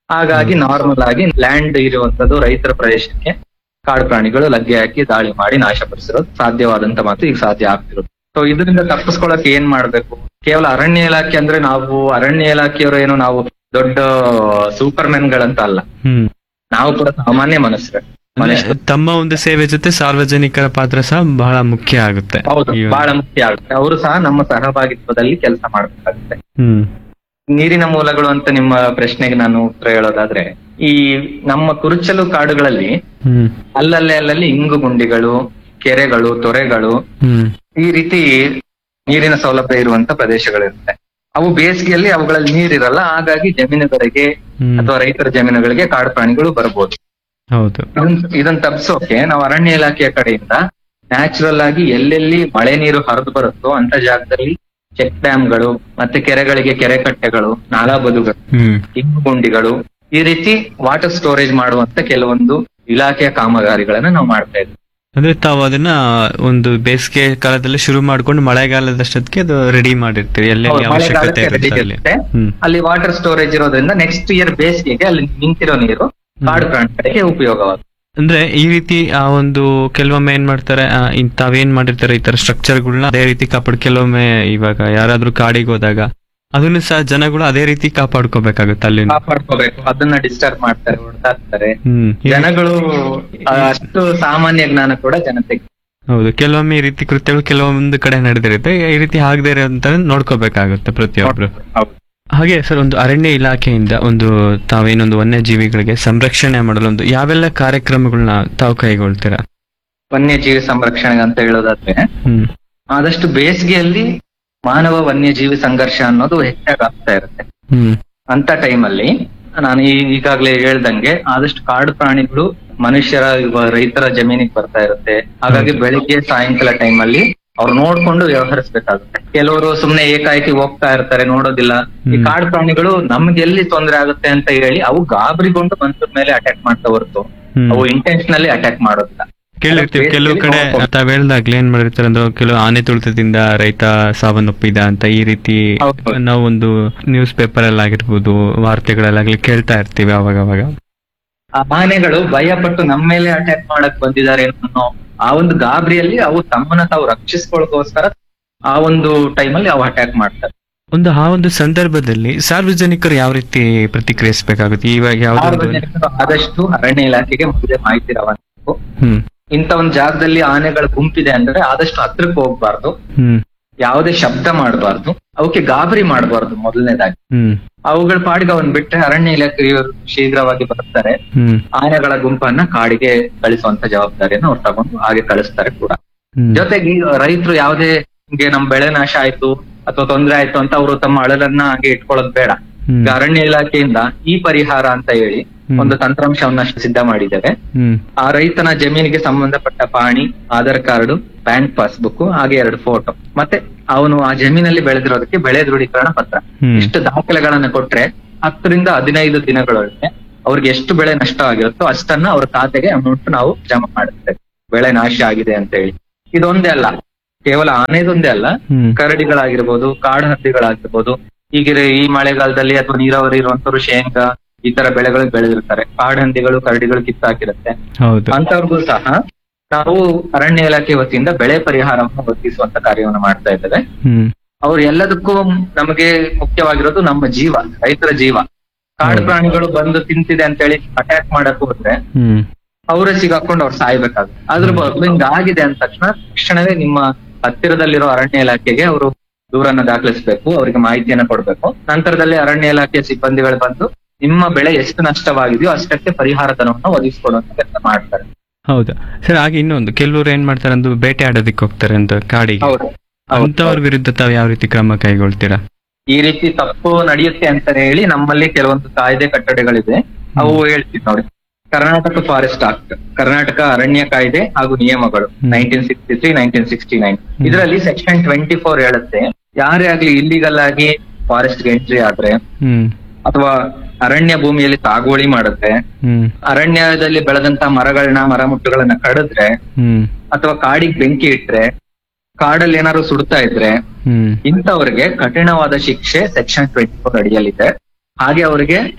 ಹಾಗಾಗಿ ನಾರ್ಮಲ್ ಆಗಿ ಲ್ಯಾಂಡ್ ಇರುವಂತದ್ದು ರೈತರ ಪ್ರದೇಶಕ್ಕೆ ಕಾಡು ಪ್ರಾಣಿಗಳು ಲಗ್ಗೆ ಹಾಕಿ ದಾಳಿ ಮಾಡಿ ನಾಶಪಡಿಸಿರೋದು ಸಾಧ್ಯವಾದಂತ ಮಾತು ಈಗ ಸಾಧ್ಯ ಆಗ್ತಿರೋದು. ಸೊ ಇದರಿಂದ ತಪ್ಪಿಸ್ಕೊಳಕ್ಕೆ ಏನ್ ಮಾಡ್ಬೇಕು? ಕೇವಲ ಅರಣ್ಯ ಇಲಾಖೆ ಅಂದ್ರೆ ನಾವು ಅರಣ್ಯ ಇಲಾಖೆಯವರು ಏನು ನಾವು ದೊಡ್ಡ ಸೂಪರ್ ಮೆನ್ ಗಳಂತ ಅಲ್ಲ, ಹ್ಮ್ ನಾವು ಕೂಡ ಸಾಮಾನ್ಯ ಮನುಷ್ಯರು. ಮನುಷ್ಯರು ತಮ್ಮ ಒಂದು ಸೇವೆ ಜೊತೆ ಸಾರ್ವಜನಿಕರ ಪಾತ್ರ ಸಹ ಬಹಳ ಮುಖ್ಯ ಆಗುತ್ತೆ. ಹೌದು, ಬಹಳ ಮುಖ್ಯ ಆಗುತ್ತೆ. ಅವರು ಸಹ ನಮ್ಮ ಸಹಭಾಗಿತ್ವದಲ್ಲಿ ಕೆಲಸ ಮಾಡ್ಬೇಕಾಗುತ್ತೆ. ಹ್ಮ್ ನೀರಿನ ಮೂಲಗಳು ಅಂತ ನಿಮ್ಮ ಪ್ರಶ್ನೆಗೆ ನಾನು ಉತ್ತರ ಹೇಳೋದಾದ್ರೆ, ಈ ನಮ್ಮ ಕುರುಚಲು ಕಾಡುಗಳಲ್ಲಿ ಹ್ಮ್ ಅಲ್ಲಲ್ಲಿ ಅಲ್ಲಲ್ಲಿ ಇಂಗು ಗುಂಡಿಗಳು, ಕೆರೆಗಳು, ತೊರೆಗಳು, ಹ್ಮ್ ಈ ರೀತಿ ನೀರಿನ ಸೌಲಭ್ಯ ಇರುವಂತ ಪ್ರದೇಶಗಳಿರುತ್ತೆ. ಅವು ಬೇಸಿಗೆಯಲ್ಲಿ ಅವುಗಳಲ್ಲಿ ನೀರಿರಲ್ಲ, ಹಾಗಾಗಿ ಜಮೀನುಗಳಿಗೆ ಹ್ಮ್ ಅಥವಾ ರೈತರ ಜಮೀನುಗಳಿಗೆ ಕಾಡು ಪ್ರಾಣಿಗಳು ಬರಬಹುದು. ಹೌದು. ಇದನ್ ಇದನ್ನ ತಪ್ಪಿಸೋಕೆ ನಾವು ಅರಣ್ಯ ಇಲಾಖೆಯ ಕಡೆಯಿಂದ ನ್ಯಾಚುರಲ್ ಆಗಿ ಎಲ್ಲೆಲ್ಲಿ ಮಳೆ ನೀರು ಹರಿದು ಬರುತ್ತೋ ಅಂತ ಜಾಗದಲ್ಲಿ ಚೆಕ್ ಡ್ಯಾಮ್ಗಳು ಮತ್ತೆ ಕೆರೆಗಳಿಗೆ ಕೆರೆ ಕಟ್ಟೆಗಳು, ನಾಲಾ ಬದುಗಳು, ಹ್ಮ್ ಇಂಗು ಗುಂಡಿಗಳು, ಈ ರೀತಿ ವಾಟರ್ ಸ್ಟೋರೇಜ್ ಮಾಡುವಂತ ಕೆಲವೊಂದು ಇಲಾಖೆಯ ಕಾಮಗಾರಿಗಳನ್ನ ನಾವು ಮಾಡ್ತಾ ಇದ್ವಿ. ಅಂದ್ರೆ ತಾವು ಅದನ್ನ ಒಂದು ಬೇಸಿಗೆ ಕಾಲದಲ್ಲಿ ಶುರು ಮಾಡ್ಕೊಂಡು ಮಳೆಗಾಲದಷ್ಟೊತ್ತಿಗೆ ಅದು ರೆಡಿ ಮಾಡಿರ್ತೀರಿ, ಎಲ್ಲೆಲ್ಲಿ ಅವಶ್ಯಕತೆ ಮಳೆಗಾಲಕ್ಕೆ ready ಇರುತ್ತೆ ಅಲ್ಲಿ. ಇರುತ್ತೆ. ಹ್ಮ್ ಅಲ್ಲಿ ವಾಟರ್ ಸ್ಟೋರೇಜ್ ಇರೋದ್ರಿಂದ ನೆಕ್ಸ್ಟ್ ಇಯರ್ ಬೇಸಿಗೆಗೆ ಅಲ್ಲಿ ನಿಂತಿರೋ ನೀರು ಕಾಡು ಪ್ರಾಣಿಗಳಿಗೆ ಉಪಯೋಗವಾಗುತ್ತೆ. ಅಂದ್ರೆ ಈ ರೀತಿ ಆ ಒಂದು ಕೆಲವೊಮ್ಮೆ ಏನ್ ಮಾಡ್ತಾರೆ, ಆ, ಇನ್ ತಾವೇನ್ ಮಾಡಿರ್ತಾರೆ ಈ ತರ ಸ್ಟ್ರಕ್ಚರ್ಗಳನ್ನ ಅದೇ ರೀತಿ ಕಾಪಾಡ್ ಕೆಲವೊಮ್ಮೆ ಇವಾಗ ಯಾರಾದ್ರೂ ಕಾಡಿಗೆ ಹೋದಾಗ ಅದನ್ನು ಸಹ ಜನಗಳು ಅದೇ ರೀತಿ ಕಾಪಾಡ್ಕೋಬೇಕಾಗುತ್ತೆ ಅಲ್ಲಿ. ಕಾಪಾಡ್ಕೋಬೇಕು, ಅದನ್ನ ಡಿಸ್ಟರ್ಬ್ ಮಾಡ್ತಾರೆ, ಹೊಡೆದಾಕ್ತಾರೆ. ಹ್ಮ್ ಜನಗಳು ಆ, ಅಷ್ಟು ಸಾಮಾನ್ಯ ಜ್ಞಾನ ಕೂಡ ಜನತೆಗೆ. ಹೌದು, ಕೆಲವೊಮ್ಮೆ ಈ ರೀತಿ ಕೃತ್ಯಗಳು ಕೆಲವೊಂದು ಕಡೆ ನಡೆದಿರುತ್ತೆ, ಈ ರೀತಿ ಆಗದೆ ಇರೋಂತ ನೋಡ್ಕೋಬೇಕಾಗುತ್ತೆ ಪ್ರತಿಯೊಬ್ರು. ಹೌದು. ಹಾಗೆ ಸರ್, ಒಂದು ಅರಣ್ಯ ಇಲಾಖೆಯಿಂದ ಒಂದು ತಾವೇನೊಂದು ವನ್ಯಜೀವಿಗಳಿಗೆ ಸಂರಕ್ಷಣೆ ಮಾಡಲು ಒಂದು ಯಾವೆಲ್ಲ ಕಾರ್ಯಕ್ರಮಗಳನ್ನ ತಾವು ಕೈಗೊಳ್ತೀರಾ? ವನ್ಯಜೀವಿ ಸಂರಕ್ಷಣೆ ಅಂತ ಹೇಳೋದಾದ್ರೆ, ಹ್ಮ್ ಆದಷ್ಟು ಬೇಸಿಗೆಯಲ್ಲಿ ಮಾನವ ವನ್ಯಜೀವಿ ಸಂಘರ್ಷ ಅನ್ನೋದು ಹೆಚ್ಚಾಗಿ ಆಗ್ತಾ ಇರುತ್ತೆ. ಹ್ಮ್ ಅಂತ ಟೈಮಲ್ಲಿ ನಾನು ಈ- ಈಗಾಗ್ಲೇ ಹೇಳ್ದಂಗೆ ಆದಷ್ಟು ಕಾಡು ಪ್ರಾಣಿಗಳು ಮನುಷ್ಯರ ಇವ ರೈತರ ಜಮೀನಿಗೆ ಬರ್ತಾ ಇರುತ್ತೆ. ಹಾಗಾಗಿ ಬೆಳಿಗ್ಗೆ ಸಾಯಂಕಾಲ ಟೈಮಲ್ಲಿ ಅವ್ರು ನೋಡ್ಕೊಂಡು ವ್ಯವಹರಿಸ್ಬೇಕಾಗುತ್ತೆ. ಕೆಲವರು ಸುಮ್ನೆ ಏಕಾಏಕಿ ಹೋಗ್ತಾ ಇರ್ತಾರೆ, ನೋಡೋದಿಲ್ಲ. ಈ ಕಾಡು ಪ್ರಾಣಿಗಳು ನಮ್ಗೆ ಎಲ್ಲಿ ತೊಂದರೆ ಆಗುತ್ತೆ ಅಂತ ಹೇಳಿ ಅವು ಗಾಬರಿಗೊಂಡು ಮನುಷ್ಯರ ಮೇಲೆ ಅಟ್ಯಾಕ್ ಮಾಡ್ತಾ ಹೊರತು ಹ್ಮ್. ಅವು ಇಂಟೆನ್ಷನಲಿ ಅಟ್ಯಾಕ್ ಮಾಡೋದಿಲ್ಲ. ಕೇಳಿರ್ತೀವಿ ಕೆಲವು ಕಡೆ ತಾವ್ ಹೇಳ್ದಾಗ್ಲೇ ಏನ್ ಮಾಡಿರ್ತಾರೆ ಅಂದ್ರೆ ಕೆಲವು ಆನೆ ತುಳಿತದಿಂದ ರೈತ ಸಾವನ್ನಪ್ಪಿದ ಅಂತ ಈ ರೀತಿ ಹೌದು. ನಾವು ಒಂದು ನ್ಯೂಸ್ ಪೇಪರ್ ಅಲ್ಲಿ ಆಗಿರ್ಬೋದು, ವಾರ್ತೆಗಳಲ್ಲಾಗ್ಲಿ ಕೇಳ್ತಾ ಇರ್ತೀವಿ ಅವಾಗ ಅವಾಗ. ಆ ಆನೆಗಳು ಭಯ ಪಟ್ಟು ನಮ್ಮ ಮೇಲೆ ಅಟ್ಯಾಕ್ ಮಾಡಕ್ ಬಂದಿದ್ದಾರೆ ಅನ್ನೋ ಆ ಒಂದು ಗಾಬರಿಯಲ್ಲಿ ಅವು ತಮ್ಮನ್ನ ತಾವು ರಕ್ಷಿಸ್ಕೊಳ್ಳೋಕೋಸ್ಕರ ಆ ಒಂದು ಟೈಮಲ್ಲಿ ಅವು ಅಟ್ಯಾಕ್ ಮಾಡ್ತಾರೆ. ಒಂದು ಆ ಒಂದು ಸಂದರ್ಭದಲ್ಲಿ ಸಾರ್ವಜನಿಕರು ಯಾವ ರೀತಿ ಪ್ರತಿಕ್ರಿಯಿಸಬೇಕಾಗುತ್ತೆ? ಇವಾಗ ಯಾವ್ದೋ ಒಂದು ಸಾರ್ವಜನಿಕರು ಆದಷ್ಟು ಅರಣ್ಯ ಇಲಾಖೆಗೆ ಮೊದಲೇ ಮಾಹಿತಿ ರವಾನಿಸಬೇಕು. ಹ್ಮ್ ಇಂತ ಒಂದ್ ಜಾಗದಲ್ಲಿ ಆನೆಗಳ ಗುಂಪಿದೆ ಅಂದ್ರೆ ಆದಷ್ಟು ಹತ್ರಕ್ಕೆ ಹೋಗ್ಬಾರ್ದು, ಹ್ಮ್ ಯಾವುದೇ ಶಬ್ದ ಮಾಡಬಾರ್ದು, ಅವಕ್ಕೆ ಗಾಬರಿ ಮಾಡಬಾರ್ದು. ಮೊದಲನೇದಾಗಿ ಹ್ಮ್ ಅವುಗಳ ಪಾಡಿಗೆ ಅವನ್ ಬಿಟ್ರೆ ಅರಣ್ಯ ಇಲಾಖೆಯವರು ಶೀಘ್ರವಾಗಿ ಬರ್ತಾರೆ, ಹ್ಮ್ ಆನೆಗಳ ಗುಂಪನ್ನ ಕಾಡಿಗೆ ಕಳಿಸುವಂತ ಜವಾಬ್ದಾರಿಯನ್ನು ಅವ್ರು ತಗೊಂಡು ಹಾಗೆ ಕಳಿಸ್ತಾರೆ ಕೂಡ. ಹ್ಮ್ ಜೊತೆಗೆ ರೈತರು ಯಾವುದೇ ಹಿಂಗೆ ನಮ್ ಬೆಳೆ ನಾಶ ಆಯ್ತು ಅಥವಾ ತೊಂದರೆ ಆಯ್ತು ಅಂತ ಅವರು ತಮ್ಮ ಅಳಲನ್ನ ಹಾಗೆ ಇಟ್ಕೊಳ್ಳೋದು ಬೇಡ. ಹ್ಮ್ ಈಗ ಅರಣ್ಯ ಇಲಾಖೆಯಿಂದ ಈ ಪರಿಹಾರ ಅಂತ ಹೇಳಿ ಹ್ಮ್. ಒಂದು ತಂತ್ರಾಂಶವನ್ನ ಸಿದ್ಧ ಮಾಡಿದ್ದೇವೆ. ಹ್ಮ್ ಆ ರೈತನ ಜಮೀನಿಗೆ ಸಂಬಂಧಪಟ್ಟ ಪಾಣಿ, ಆಧಾರ್ ಕಾರ್ಡ್, ಬ್ಯಾಂಕ್ ಪಾಸ್ಬುಕ್, ಹಾಗೆ ಎರಡು ಫೋಟೋ, ಮತ್ತೆ ಅವನು ಆ ಜಮೀನಲ್ಲಿ ಬೆಳೆದಿರೋದಕ್ಕೆ ಬೆಳೆ ದೃಢೀಕರಣ ಪತ್ರ, ಹ್ಮ್. ಇಷ್ಟು ದಾಖಲೆಗಳನ್ನ ಕೊಟ್ರೆ ಹತ್ತರಿಂದ ಹದಿನೈದು ದಿನಗಳೊಳಗೆ ಅವ್ರಿಗೆ ಎಷ್ಟು ಬೆಳೆ ನಷ್ಟ ಆಗಿರುತ್ತೋ ಅಷ್ಟನ್ನ ಅವ್ರ ಖಾತೆಗೆ ಅಮೌಂಟ್ ನಾವು ಜಮಾ ಮಾಡುತ್ತೇವೆ, ಬೆಳೆ ನಾಶ ಆಗಿದೆ ಅಂತ ಹೇಳಿ. ಇದೊಂದೇ ಅಲ್ಲ, ಕೇವಲ ಆನೆದೊಂದೇ ಅಲ್ಲ, ಹ್ಮ್. ಕರಡಿಗಳಾಗಿರ್ಬೋದು, ಕಾಡು ಹಂದಿಗಳಾಗಿರ್ಬೋದು. ಈಗ ಈ ಮಳೆಗಾಲದಲ್ಲಿ ಅಥವಾ ನೀರಾವರಿ ಇರುವಂತವ್ರು ಶೇಂಗಾ ಈ ತರ ಬೆಳೆಗಳು ಬೆಳೆದಿರ್ತಾರೆ, ಕಾಡು ಹಂದಿಗಳು ಕರಡಿಗಳು ಕಿತ್ತಾಕಿರುತ್ತೆ. ಹೌದು. ಅಂತವ್ರಿಗೂ ಸಹ ನಾವು ಅರಣ್ಯ ಇಲಾಖೆ ವತಿಯಿಂದ ಬೆಳೆ ಪರಿಹಾರವನ್ನು ಒದಗಿಸುವಂತ ಕಾರ್ಯವನ್ನು ಮಾಡ್ತಾ ಇದ್ದೇವೆ. ಹ್ಮ್ ಅವ್ರು ಎಲ್ಲದಕ್ಕೂ ನಮಗೆ ಮುಖ್ಯವಾಗಿರೋದು ನಮ್ಮ ಜೀವ, ರೈತರ ಜೀವ. ಕಾಡು ಪ್ರಾಣಿಗಳು ಬಂದು ತಿಂತಿದೆ ಅಂತ ಹೇಳಿ ಅಟ್ಯಾಕ್ ಮಾಡಕ್ ಹೋದ್ರೆ ಹ್ಮ್ ಅವರೇ ಸಿಗಾಕೊಂಡು ಅವ್ರು ಸಾಯ್ಬೇಕಾಗುತ್ತೆ. ಅದ್ರ ಬದಲು ಹಿಂಗಾಗಿದೆ ಅಂದ ತಕ್ಷಣ ತಕ್ಷಣವೇ ನಿಮ್ಮ ಹತ್ತಿರದಲ್ಲಿರೋ ಅರಣ್ಯ ಇಲಾಖೆಗೆ ಅವರು ದೂರನ್ನ ದಾಖಲಿಸಬೇಕು, ಅವರಿಗೆ ಮಾಹಿತಿಯನ್ನ ಕೊಡ್ಬೇಕು. ನಂತರದಲ್ಲಿ ಅರಣ್ಯ ಇಲಾಖೆಯ ಸಿಬ್ಬಂದಿಗಳು ಬಂದು ನಿಮ್ಮ ಬೆಳೆ ಎಷ್ಟು ನಷ್ಟವಾಗಿದೆಯೋ ಅಷ್ಟಕ್ಕೆ ಪರಿಹಾರ ಧನವನ್ನು ಒದಗಿಸಿಕೊಡುವಂತ ಕೆಲಸ ಮಾಡ್ತಾರೆ. ಹೌದಾ ಸರ್? ಹಾಗೆ ಇನ್ನೊಂದು ಕೆಲವರು ಏನ್ ಮಾಡ್ತಾರೆ ಅಂದ್ರೆ ಬೇಟೆ ಆಡೋದಿಕ್ ಹೋಗ್ತಾರೆ ಅಂತ ಕಾಡಿಗೆ, ಹೌದು. ಅಂತವ್ರ ವಿರುದ್ಧ ತಾವ್ ಯಾವ ರೀತಿ ಕ್ರಮ ಕೈಗೊಳ್ತೀರಾ? ಈ ರೀತಿ ತಪ್ಪು ನಡೆಯುತ್ತೆ ಅಂತಾನೆ ಹೇಳಿ ನಮ್ಮಲ್ಲಿ ಕೆಲವೊಂದು ಕಾಯ್ದೆ ಕಟ್ಟಡೆಗಳಿದೆ, ಅವು ಹೇಳ್ತೀವಿ ನೋಡಿ. ಕರ್ನಾಟಕ ಫಾರೆಸ್ಟ್ ಆಕ್ಟ್, ಕರ್ನಾಟಕ ಅರಣ್ಯ ಕಾಯ್ದೆ ಹಾಗೂ ನಿಯಮಗಳು nineteen sixty three nineteen sixty nine ಇದರಲ್ಲಿ ಸೆಕ್ಷನ್ ಟ್ವೆಂಟಿ ಫೋರ್ ಹೇಳುತ್ತೆ, ಯಾರೇ ಆಗ್ಲಿ ಇಲ್ಲಿಗಲ್ ಆಗಿ ಫಾರೆಸ್ಟ್ ಎಂಟ್ರಿ ಆದ್ರೆ ಹ್ಮ್ ಅಥವಾ ಅರಣ್ಯ ಭೂಮಿಯಲ್ಲಿ ಸಾಗುವಳಿ ಮಾಡುತ್ತೆ, ಹ್ಮ್ ಅರಣ್ಯದಲ್ಲಿ ಬೆಳೆದಂತ ಮರಗಳನ್ನ ಮರಮುಟ್ಟುಗಳನ್ನ ಕಡಿದ್ರೆ ಹ್ಮ್ ಅಥವಾ ಕಾಡಿಗೆ ಬೆಂಕಿ ಇಟ್ರೆ, ಕಾಡಲ್ಲಿ ಏನಾದ್ರು ಸುಡ್ತಾ ಇದ್ರೆ ಹ್ಮ್ ಇಂಥವ್ರಿಗೆ ಕಠಿಣವಾದ ಶಿಕ್ಷೆ ಸೆಕ್ಷನ್ ಟ್ವೆಂಟಿ ಫೋರ್ ಅಡಿಯಲ್ಲಿದೆ. ಹಾಗೆ ಅವರಿಗೆ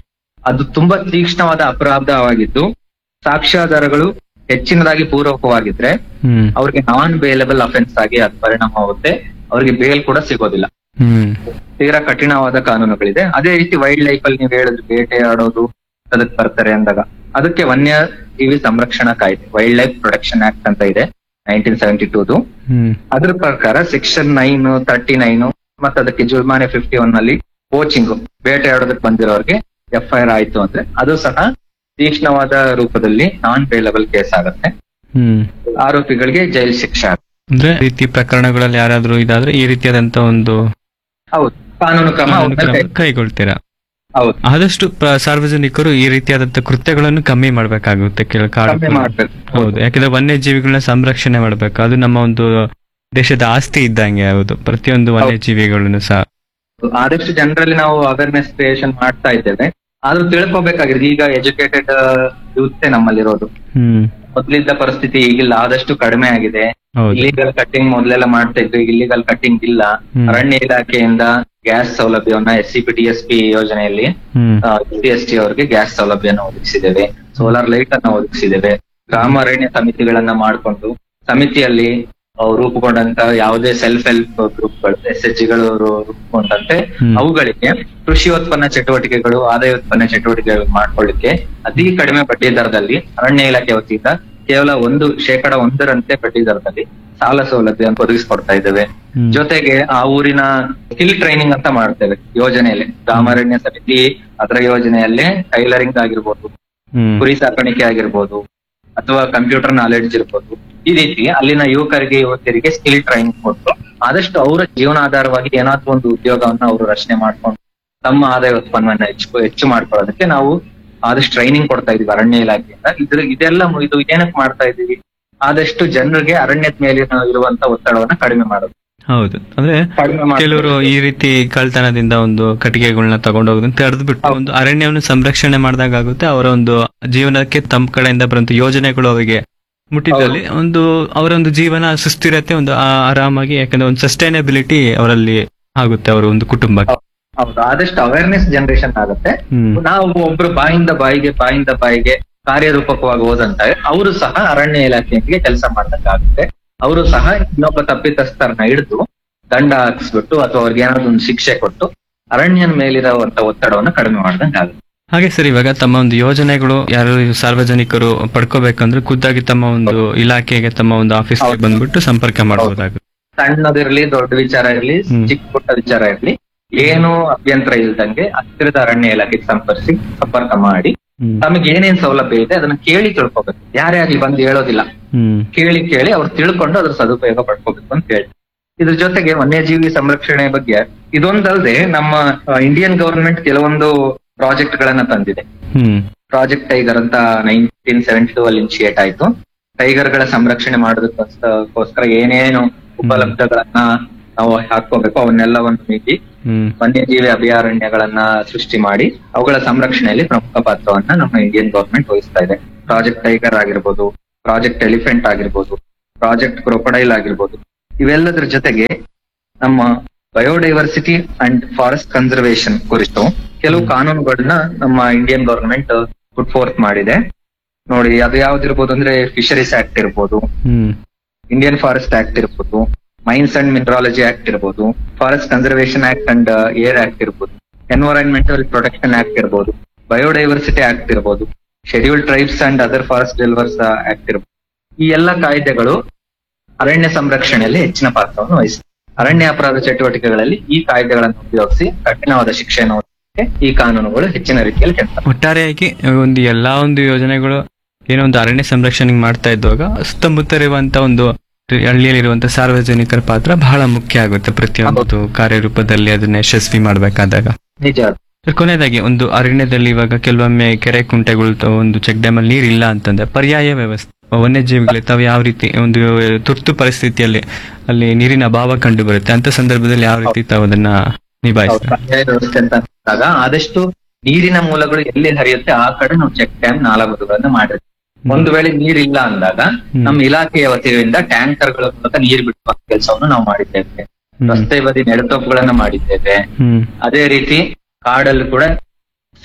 ಅದು ತುಂಬಾ ತೀಕ್ಷ್ಣವಾದ ಅಪರಾಧವಾಗಿದ್ದು ಸಾಕ್ಷ್ಯಾಧಾರಗಳು ಹೆಚ್ಚಿನದಾಗಿ ಪೂರಕವಾಗಿದ್ರೆ ಹ್ಮ್ ಅವ್ರಿಗೆ ನಾನ್ ಬೇಲಬಲ್ ಅಫೆನ್ಸ್ ಆಗಿ ಅದು ಪರಿಣಾಮ ಆಗುತ್ತೆ. ಅವ್ರಿಗೆ ಬೇಲ್ ಕೂಡ ಸಿಗೋದಿಲ್ಲ. ಹ್ಮ್ ತೀರಾ ಕಠಿಣವಾದ ಕಾನೂನುಗಳಿದೆ. ಅದೇ ರೀತಿ ವೈಲ್ಡ್ ಲೈಫ್ ಅಲ್ಲಿ ನೀವು ಹೇಳಿದ್ರೆ ಬೇಟೆ ಆಡೋದು ಅದಕ್ಕೆ ಬರ್ತಾರೆ ಅಂದಾಗ ಅದಕ್ಕೆ ವನ್ಯ ಜೀವಿ ಸಂರಕ್ಷಣಾ ಕಾಯ್ದೆ ವೈಲ್ಡ್ ಲೈಫ್ ಪ್ರೊಟೆಕ್ಷನ್ ಆಕ್ಟ್ ಅಂತ ಇದೆ ನೈನ್ಟೀನ್ ಸೆವೆಂಟಿ ಟೂದು. ಹ್ಮ್ ಅದ್ರ ಪ್ರಕಾರ ಸೆಕ್ಷನ್ ನೈನ್ ತರ್ಟಿ ನೈನ್ ಮತ್ತೆ ಅದಕ್ಕೆ ಜುಲ್ಮಾನೆ ಫಿಫ್ಟಿ ಒನ್ ಅಲ್ಲಿ ಕೋಚಿಂಗ್ ಬೇಟೆ ಆಡೋದಕ್ಕೆ ಬಂದಿರೋರಿಗೆ ಎಫ್ ಐ ಆರ್ ಆಯ್ತು ಅಂದ್ರೆ ಅದು ಸಹ ತೀಕ್ಷ್ಣವಾದ ರೂಪದಲ್ಲಿ ನಾನ್ ಬೇಲಬಲ್ ಕೇಸ್ ಆಗುತ್ತೆ. ಹ್ಮ್ ಆರೋಪಿಗಳಿಗೆ ಜೈಲ್ ಶಿಕ್ಷೆ ಆಗುತ್ತೆ. ಅಂದ್ರೆ ಈ ರೀತಿ ಪ್ರಕರಣಗಳಲ್ಲಿ ಯಾರಾದ್ರೂ ಇದಾದ್ರೆ ಈ ರೀತಿಯಾದಂತ ಒಂದು ಹೌದು, ಕಾನೂನು ಕ್ರಮ ಕಾನೂನು ಅವ್ರನ್ನ ಕ್ರಮ ಕೈ- ಕೈಗೊಳ್ತೀರಾ. ಹೌದು, ಆದಷ್ಟು ಪ್ರ- ಸಾರ್ವಜನಿಕರು ಈ ರೀತಿಯಾದಂತ ಕೃತ್ಯಗಳನ್ನು ಕಮ್ಮಿ ಮಾಡ್ಬೇಕಾಗುತ್ತೆ. ಕೆಲ ಕಾಡು ಕಮ್ಮಿ ಮಾಡ್ಬೇಕು. ಹೌದು, ಯಾಕಂದ್ರೆ ವನ್ಯಜೀವಿಗಳನ್ನ ಸಂರಕ್ಷಣೆ ಮಾಡ್ಬೇಕು. ಅದು ನಮ್ಮ ಒಂದು ದೇಶದ ಆಸ್ತಿ ಇದ್ದಂಗೆ. ಹೌದು, ಪ್ರತಿಯೊಂದು ವನ್ಯಜೀವಿಗಳನ್ನು ಸಹ. ಆದಷ್ಟು ಜನರಲ್ಲಿ ನಾವು ಅವೇರ್ನೆಸ್ ಕ್ರಿಯೇಷನ್ ಮಾಡ್ತಾ ಇದ್ದೇವೆ. ಆದ್ರೂ ತಿಳ್ಕೊಬೇಕಾಗಿದೆ. ಈಗ ಎಜುಕೇಟೆಡ್ ಯೂತ್ ನಮ್ಮಲ್ಲಿರೋದು. ಹ್ಮ್ ಮೊದ್ಲಿದ್ದ ಪರಿಸ್ಥಿತಿ ಈಗಿಲ್ಲ, ಆದಷ್ಟು ಕಡಿಮೆ ಆಗಿದೆ. ಹೌದು. ಇಲ್ಲಿಗಲ್ ಕಟ್ಟಿಂಗ್ ಮೊದ್ಲೆಲ್ಲ ಮಾಡ್ತಾ ಇದ್ರು, ಈಗ ಇಲ್ಲಿಗಲ್ ಕಟ್ಟಿಂಗ್ ಇಲ್ಲ. ಹ್ಮ್. ಅರಣ್ಯ ಇಲಾಖೆಯಿಂದ gas ಸೌಲಭ್ಯವನ್ನ S C P T S P ಯೋಜನೆಯಲ್ಲಿ ಹ್ಮ್ ಎಸ್ ಸಿ ಎಸ್ ಟಿ ಅವರಿಗೆ ಗ್ಯಾಸ್ ಸೌಲಭ್ಯನ ಒದಗಿಸಿದ್ದೇವೆ. ಸೋಲಾರ್ ಲೈಟ್ ಅನ್ನ ಒದಗಿಸಿದ್ದೇವೆ. ಗ್ರಾಮ ಅರಣ್ಯ ಸಮಿತಿಗಳನ್ನ ಮಾಡಿಕೊಂಡು ಸಮಿತಿಯಲ್ಲಿ ಅವು ರೂಪುಗೊಂಡಂತ ಯಾವುದೇ ಸೆಲ್ಫ್ ಹೆಲ್ಪ್ ಗ್ರೂಪ್ಗಳು ಎಸ್ ಎಚ್ ಜಿಗಳು ರೂಪುಗೊಂಡಂತೆ ಹ್ಮ್. ಅವುಗಳಿಗೆ ಕೃಷಿ ಉತ್ಪನ್ನ ಚಟುವಟಿಕೆಗಳು ಆದಾಯ ಉತ್ಪನ್ನ ಚಟುವಟಿಕೆಗಳು ಮಾಡ್ಕೊಳ್ಳಿಕ್ಕೆ ಅತಿ ಕಡಿಮೆ ಬಡ್ಡಿ ದರದಲ್ಲಿ ಅರಣ್ಯ ಇಲಾಖೆ ವತಿಯಿಂದ ಕೇವಲ ಒಂದು ಶೇಕಡ ಒಂದರಂತೆ ಬಡ್ಡಿ ದರದಲ್ಲಿ ಸಾಲ ಸೌಲಭ್ಯ ಒದಗಿಸ್ಕೊಡ್ತಾ ಇದ್ದೇವೆ. ಹ್ಮ್. ಜೊತೆಗೆ ಆ ಊರಿನ ಸ್ಕಿಲ್ ಟ್ರೈನಿಂಗ್ ಅಂತ ಮಾಡ್ತೇವೆ ಯೋಜನೆಯಲ್ಲಿ. ಗ್ರಾಮಾರಣ್ಯ ಸಮಿತಿ ಅದರ ಯೋಜನೆಯಲ್ಲೇ ಟೈಲರಿಂಗ್ ಆಗಿರ್ಬೋದು, ಹ್ಮ್ ಕುರಿ ಸಾಕಾಣಿಕೆ ಆಗಿರ್ಬೋದು, ಅಥವಾ ಕಂಪ್ಯೂಟರ್ ನಾಲೆಡ್ಜ್ ಇರ್ಬೋದು. ಈ ರೀತಿ ಅಲ್ಲಿನ ಯುವಕರಿಗೆ ಯುವತಿಯರಿಗೆ ಸ್ಕಿಲ್ ಟ್ರೈನಿಂಗ್ ಕೊಟ್ಟು ಆದಷ್ಟು ಅವರ ಜೀವನಾಧಾರವಾಗಿ ಏನಾದ್ರೂ ಒಂದು ಉದ್ಯೋಗವನ್ನ ಅವರು ರಚನೆ ಮಾಡ್ಕೊಂಡು ತಮ್ಮ ಆದಾಯ ಉತ್ಪನ್ನವನ್ನ ಹೆಚ್ಚು ಹೆಚ್ಚು ಮಾಡ್ಕೊಳ್ಳೋದಕ್ಕೆ ನಾವು ಆದಷ್ಟು ಟ್ರೈನಿಂಗ್ ಕೊಡ್ತಾ ಇದೀವಿ ಅರಣ್ಯ ಇಲಾಖೆಯಿಂದ. ಇದ್ರ ಇದೆಲ್ಲ ಇದು ಏನಕ್ಕೆ ಮಾಡ್ತಾ ಇದೀವಿ, ಆದಷ್ಟು ಜನರಿಗೆ ಅರಣ್ಯದ ಮೇಲೆ ಇರುವಂತ ಒತ್ತಡವನ್ನ ಕಡಿಮೆ ಮಾಡೋದು. ಹೌದು, ಅಂದ್ರೆ ಕಡಿಮೆ ಮಾಡ್ಬೇಕು. ಕೆಲವರು ಈ ರೀತಿ ಕಳ್ತನದಿಂದ ಒಂದು ಕಟ್ಟಿಗೆಗಳನ್ನ ತಗೊಂಡೋಗೋದನ್ನ ತಡೆದು ಬಿಟ್ಟು ಒಂದು ಅರಣ್ಯವನ್ನು ಸಂರಕ್ಷಣೆ ಮಾಡಿದಾಗ ಆಗುತ್ತೆ. ಅವರ ಒಂದು ಜೀವನಕ್ಕೆ ತಮ್ಮ ಕಡೆಯಿಂದ ಬರುವಂತ ಯೋಜನೆಗಳು ಅವರಿಗೆ ಮುಟ್ಟಿದಲ್ಲಿ ಒಂದು ಅವರ ಒಂದು ಜೀವನ ಸುಸ್ಥಿರತೆ ಒಂದು ಆ- ಆರಾಮಾಗಿ, ಯಾಕಂದ್ರೆ ಒಂದು ಸಸ್ಟೈನಬಿಲಿಟಿ ಅವರಲ್ಲಿ ಆಗುತ್ತೆ ಅವರ ಒಂದು ಕುಟುಂಬಕ್ಕೆ. ಹೌದು, ಆದಷ್ಟು ಅವೇರ್ನೆಸ್ ಜನರೇಷನ್ ಆಗುತ್ತೆ. ಹ್ಮ್ ನಾವು ಒಬ್ರು ಬಾಯಿಂದ ಬಾಯಿಗೆ ಬಾಯಿಂದ ಬಾಯಿಗೆ ಕಾರ್ಯರೂಪಕವಾಗಿ ಹೋದಂತ ಅವರು ಸಹ ಅರಣ್ಯ ಇಲಾಖೆಗೆ ಕೆಲಸ ಮಾಡ್ದಂಗಾಗುತ್ತೆ. ಅವರು ಸಹ ಇನ್ನೊಬ್ಬ ತಪ್ಪಿತಸ್ಥರನ್ನ ಹಿಡಿದು ದಂಡ ಹಾಕಿಸ್ಬಿಟ್ಟು ಅಥವಾ ಅವ್ರಿಗೆ ಏನಾದ್ರು ಒಂದು ಶಿಕ್ಷೆ ಕೊಟ್ಟು ಅರಣ್ಯನ ಮೇಲಿರುವಂತ ಒತ್ತಡವನ್ನು ಕಡಿಮೆ ಮಾಡ್ದಂಗಾಗುತ್ತೆ. ಹಾಗೆ ಸರ್, ಇವಾಗ ತಮ್ಮ ಒಂದು ಯೋಜನೆಗಳು ಯಾರು ಸಾರ್ವಜನಿಕರು ಪಡ್ಕೋಬೇಕಂದ್ರೆ ಖುದ್ದಾಗಿ ತಮ್ಮ ಒಂದು ಇಲಾಖೆಗೆ ತಮ್ಮ ಒಂದು ಆಫೀಸ್ಗೆ ಹೌದು. ಬಂದ್ಬಿಟ್ಟು ಸಂಪರ್ಕ ಮಾಡಬಹುದಾಗುತ್ತೆ. ಸಣ್ಣದಿರ್ಲಿ ದೊಡ್ಡ ವಿಚಾರ ಇರ್ಲಿ ಹ್ಮ್. ಚಿಕ್ಕ ಪುಟ್ಟ ವಿಚಾರ ಇರ್ಲಿ ಏನು ಅಭ್ಯಂತರ ಇಲ್ದಂಗೆ ಹತ್ತಿರದ ಅರಣ್ಯ ಇಲಾಖೆಗೆ ಸಂಪರ್ಕಿಸಿ ಸಂಪರ್ಕ ಮಾಡಿ ಹ್ಮ್ ತಮಗೆ ಏನೇನ್ ಸೌಲಭ್ಯ ಇದೆ ಅದನ್ನ ಕೇಳಿ ತಿಳ್ಕೊಬೇಕು. ಯಾರೇ ಆಗ್ಲಿ ಬಂದು ಹೇಳೋದಿಲ್ಲ, ಹ್ಮ್ ಕೇಳಿ ಕೇಳಿ ಅವ್ರು ತಿಳ್ಕೊಂಡು ಅದ್ರ ಸದುಪಯೋಗ ಪಡ್ಕೋಬೇಕು ಅಂತ ಹೇಳಿ. ಇದ್ರ ಜೊತೆಗೆ ವನ್ಯಜೀವಿ ಸಂರಕ್ಷಣೆ ಬಗ್ಗೆ ಇದೊಂದಲ್ಲದೆ ನಮ್ಮ ಇಂಡಿಯನ್ ಗವರ್ಮೆಂಟ್ ಕೆಲವೊಂದು ಪ್ರಾಜೆಕ್ಟ್ ಗಳನ್ನ ತಂದಿದೆ. ಹ್ಮ್ ಪ್ರಾಜೆಕ್ಟ್ ಟೈಗರ್ ಅಂತ ನೈನ್ಟೀನ್ ಸೆವೆಂಟಿ ಟೂ ಅಲ್ಲಿ ಇನಿಶಿಯೇಟ್ ಆಯ್ತು. ಟೈಗರ್ ಗಳ ಸಂರಕ್ಷಣೆ ಮಾಡೋದಕ್ಕೋಸ್ಕರ ಏನೇನು ಉಪಲಬ್ಧಗಳನ್ನ ನಾವು ಹಾಕೋಬೇಕು ಅವನ್ನೆಲ್ಲವನ್ನು ಮೀರಿ ಹ್ಮ್ ವನ್ಯಜೀವಿ ಅಭಯಾರಣ್ಯಗಳನ್ನ ಸೃಷ್ಟಿ ಮಾಡಿ ಅವುಗಳ ಸಂರಕ್ಷಣೆಯಲ್ಲಿ ಪ್ರಮುಖ ಪಾತ್ರವನ್ನ ನಮ್ಮ ಇಂಡಿಯನ್ ಗವರ್ಮೆಂಟ್ ವಹಿಸ್ತಾ ಇದೆ. ಪ್ರಾಜೆಕ್ಟ್ ಟೈಗರ್ ಆಗಿರ್ಬೋದು, ಪ್ರಾಜೆಕ್ಟ್ ಎಲಿಫೆಂಟ್ ಆಗಿರ್ಬೋದು, ಪ್ರಾಜೆಕ್ಟ್ ಕ್ರೊಕೊಡೈಲ್ ಆಗಿರ್ಬೋದು. ಇವೆಲ್ಲದರ ಜೊತೆಗೆ ನಮ್ಮ ಬಯೋಡೈವರ್ಸಿಟಿ ಅಂಡ್ ಫಾರೆಸ್ಟ್ ಕನ್ಸರ್ವೇಶನ್ ಕುರಿತು ಕೆಲವು ಕಾನೂನುಗಳನ್ನ ನಮ್ಮ ಇಂಡಿಯನ್ ಗವರ್ಮೆಂಟ್ ಪುಟ್ ಫೋರ್ತ್ ಮಾಡಿದೆ. ನೋಡಿ, ಅದು ಯಾವ್ದಿರ್ಬೋದು ಅಂದ್ರೆ ಫಿಶರೀಸ್ ಆಕ್ಟ್ ಇರ್ಬೋದು, ಹ್ಮ್ ಇಂಡಿಯನ್ ಫಾರೆಸ್ಟ್ ಆಕ್ಟ್ ಇರ್ಬೋದು, ಮೈನ್ಸ್ ಅಂಡ್ ಮಿನರಾಲಜಿ ಆಕ್ಟ್ ಇರ್ಬೋದು, forest conservation act and air act ಇರ್ಬೋದು, ಎನ್ವೈರನ್ಮೆಂಟಲ್ ಪ್ರೊಟೆಕ್ಷನ್ ಆಕ್ಟ್ ಇರ್ಬೋದು, ಬಯೋಡೈವರ್ಸಿಟಿ ಆಕ್ಟ್ ಇರ್ಬೋದು, scheduled tribes and other forest delivers act ಇರ್ಬೋದು. ಈ ಎಲ್ಲ ಕಾಯ್ದೆಗಳು ಅರಣ್ಯ ಸಂರಕ್ಷಣೆಯಲ್ಲಿ ಹೆಚ್ಚಿನ ಪಾತ್ರವನ್ನು ವಹಿಸುತ್ತೆ. ಅರಣ್ಯ ಅಪರಾಧ ಚಟುವಟಿಕೆಗಳಲ್ಲಿ ಈ ಕಾಯ್ದೆಗಳನ್ನು ಉಪಯೋಗಿಸಿ ಕಠಿಣವಾದ ಶಿಕ್ಷೆಯನ್ನು ಒದಗಿಸಲಿಕ್ಕೆ ಈ ಕಾನೂನುಗಳು ಹೆಚ್ಚಿನ ರೀತಿಯಲ್ಲಿ ಕೆಲಸ. ಒಟ್ಟಾರೆಯಾಗಿ ಒಂದು ಎಲ್ಲಾ ಒಂದು ಯೋಜನೆಗಳು ಏನೋ ಒಂದು ಅರಣ್ಯ ಸಂರಕ್ಷಣೆ ಮಾಡ್ತಾ ಇದ್ದಾಗ ಸುತ್ತಮುತ್ತ ಇರುವಂತ ಒಂದು ಹಳ್ಳಿಯಲ್ಲಿರುವಂತ ಸಾರ್ವಜನಿಕರ ಪಾತ್ರ ಬಹಳ ಮುಖ್ಯ ಆಗುತ್ತೆ ಪ್ರತಿಯೊಂದು ಕಾರ್ಯರೂಪದಲ್ಲಿ ಅದನ್ನ ಯಶಸ್ವಿ ಮಾಡ್ಬೇಕಾದಾಗ. ನಿಜ. ಕೊನೆಯದಾಗಿ ಒಂದು ಅರಣ್ಯದಲ್ಲಿ ಇವಾಗ ಕೆಲವೊಮ್ಮೆ ಕೆರೆ ಕುಂಟೆಗಳು ತ- ಒಂದು ಚೆಕ್ ಡ್ಯಾಮ್ ಅಲ್ಲಿ ನೀರ್ ಇಲ್ಲ ಅಂತಂದ್ರೆ ಪರ್ಯಾಯ ವ್ಯವಸ್ಥೆ ವನ್ಯಜೀವಿಗಳು ತಾವು ಯಾವ ರೀತಿ ಒಂದು ತುರ್ತು ಪರಿಸ್ಥಿತಿಯಲ್ಲಿ ಅಲ್ಲಿ ನೀರಿನ ಅಭಾವ ಕಂಡು ಬರುತ್ತೆ ಅಂತ ಸಂದರ್ಭದಲ್ಲಿ ಯಾವ ರೀತಿ ತಾವು ಅದನ್ನ ನಿಭಾಯಿಸ್ತಾರೆ? ಪರ್ಯಾಯ ವ್ಯವಸ್ಥೆ ಅಂತ ಅಂದಾಗ ಆದಷ್ಟು ನೀರಿನ ಮೂಲಗಳು ಎಲ್ಲಿ ಹರಿಯುತ್ತೆ ಆ ಕಡೆ ನಾವು ಚೆಕ್ ಡ್ಯಾಮ್ ನಾಲಬದುಗಳನ್ನ ಮಾಡಿರ್ತೀವಿ. ಒಂದು ವೇಳೆ ನೀರಿಲ್ಲ ಅಂದಾಗ ನಮ್ಮ ಇಲಾಖೆಯ ವತಿಯಿಂದ ಟ್ಯಾಂಕರ್ ಗಳ ಮೂಲಕ ನೀರು ಬಿಡುವ ಕೆಲಸವನ್ನು ನಾವು ಮಾಡಿದ್ದೇವೆ. ರಸ್ತೆ ಬದಿ ನೆಡತೋಪುಗಳನ್ನ ಮಾಡಿದ್ದೇವೆ. ಹ್ಮ್ ಅದೇ ರೀತಿ ಕಾಡಲ್ಲಿ ಕೂಡ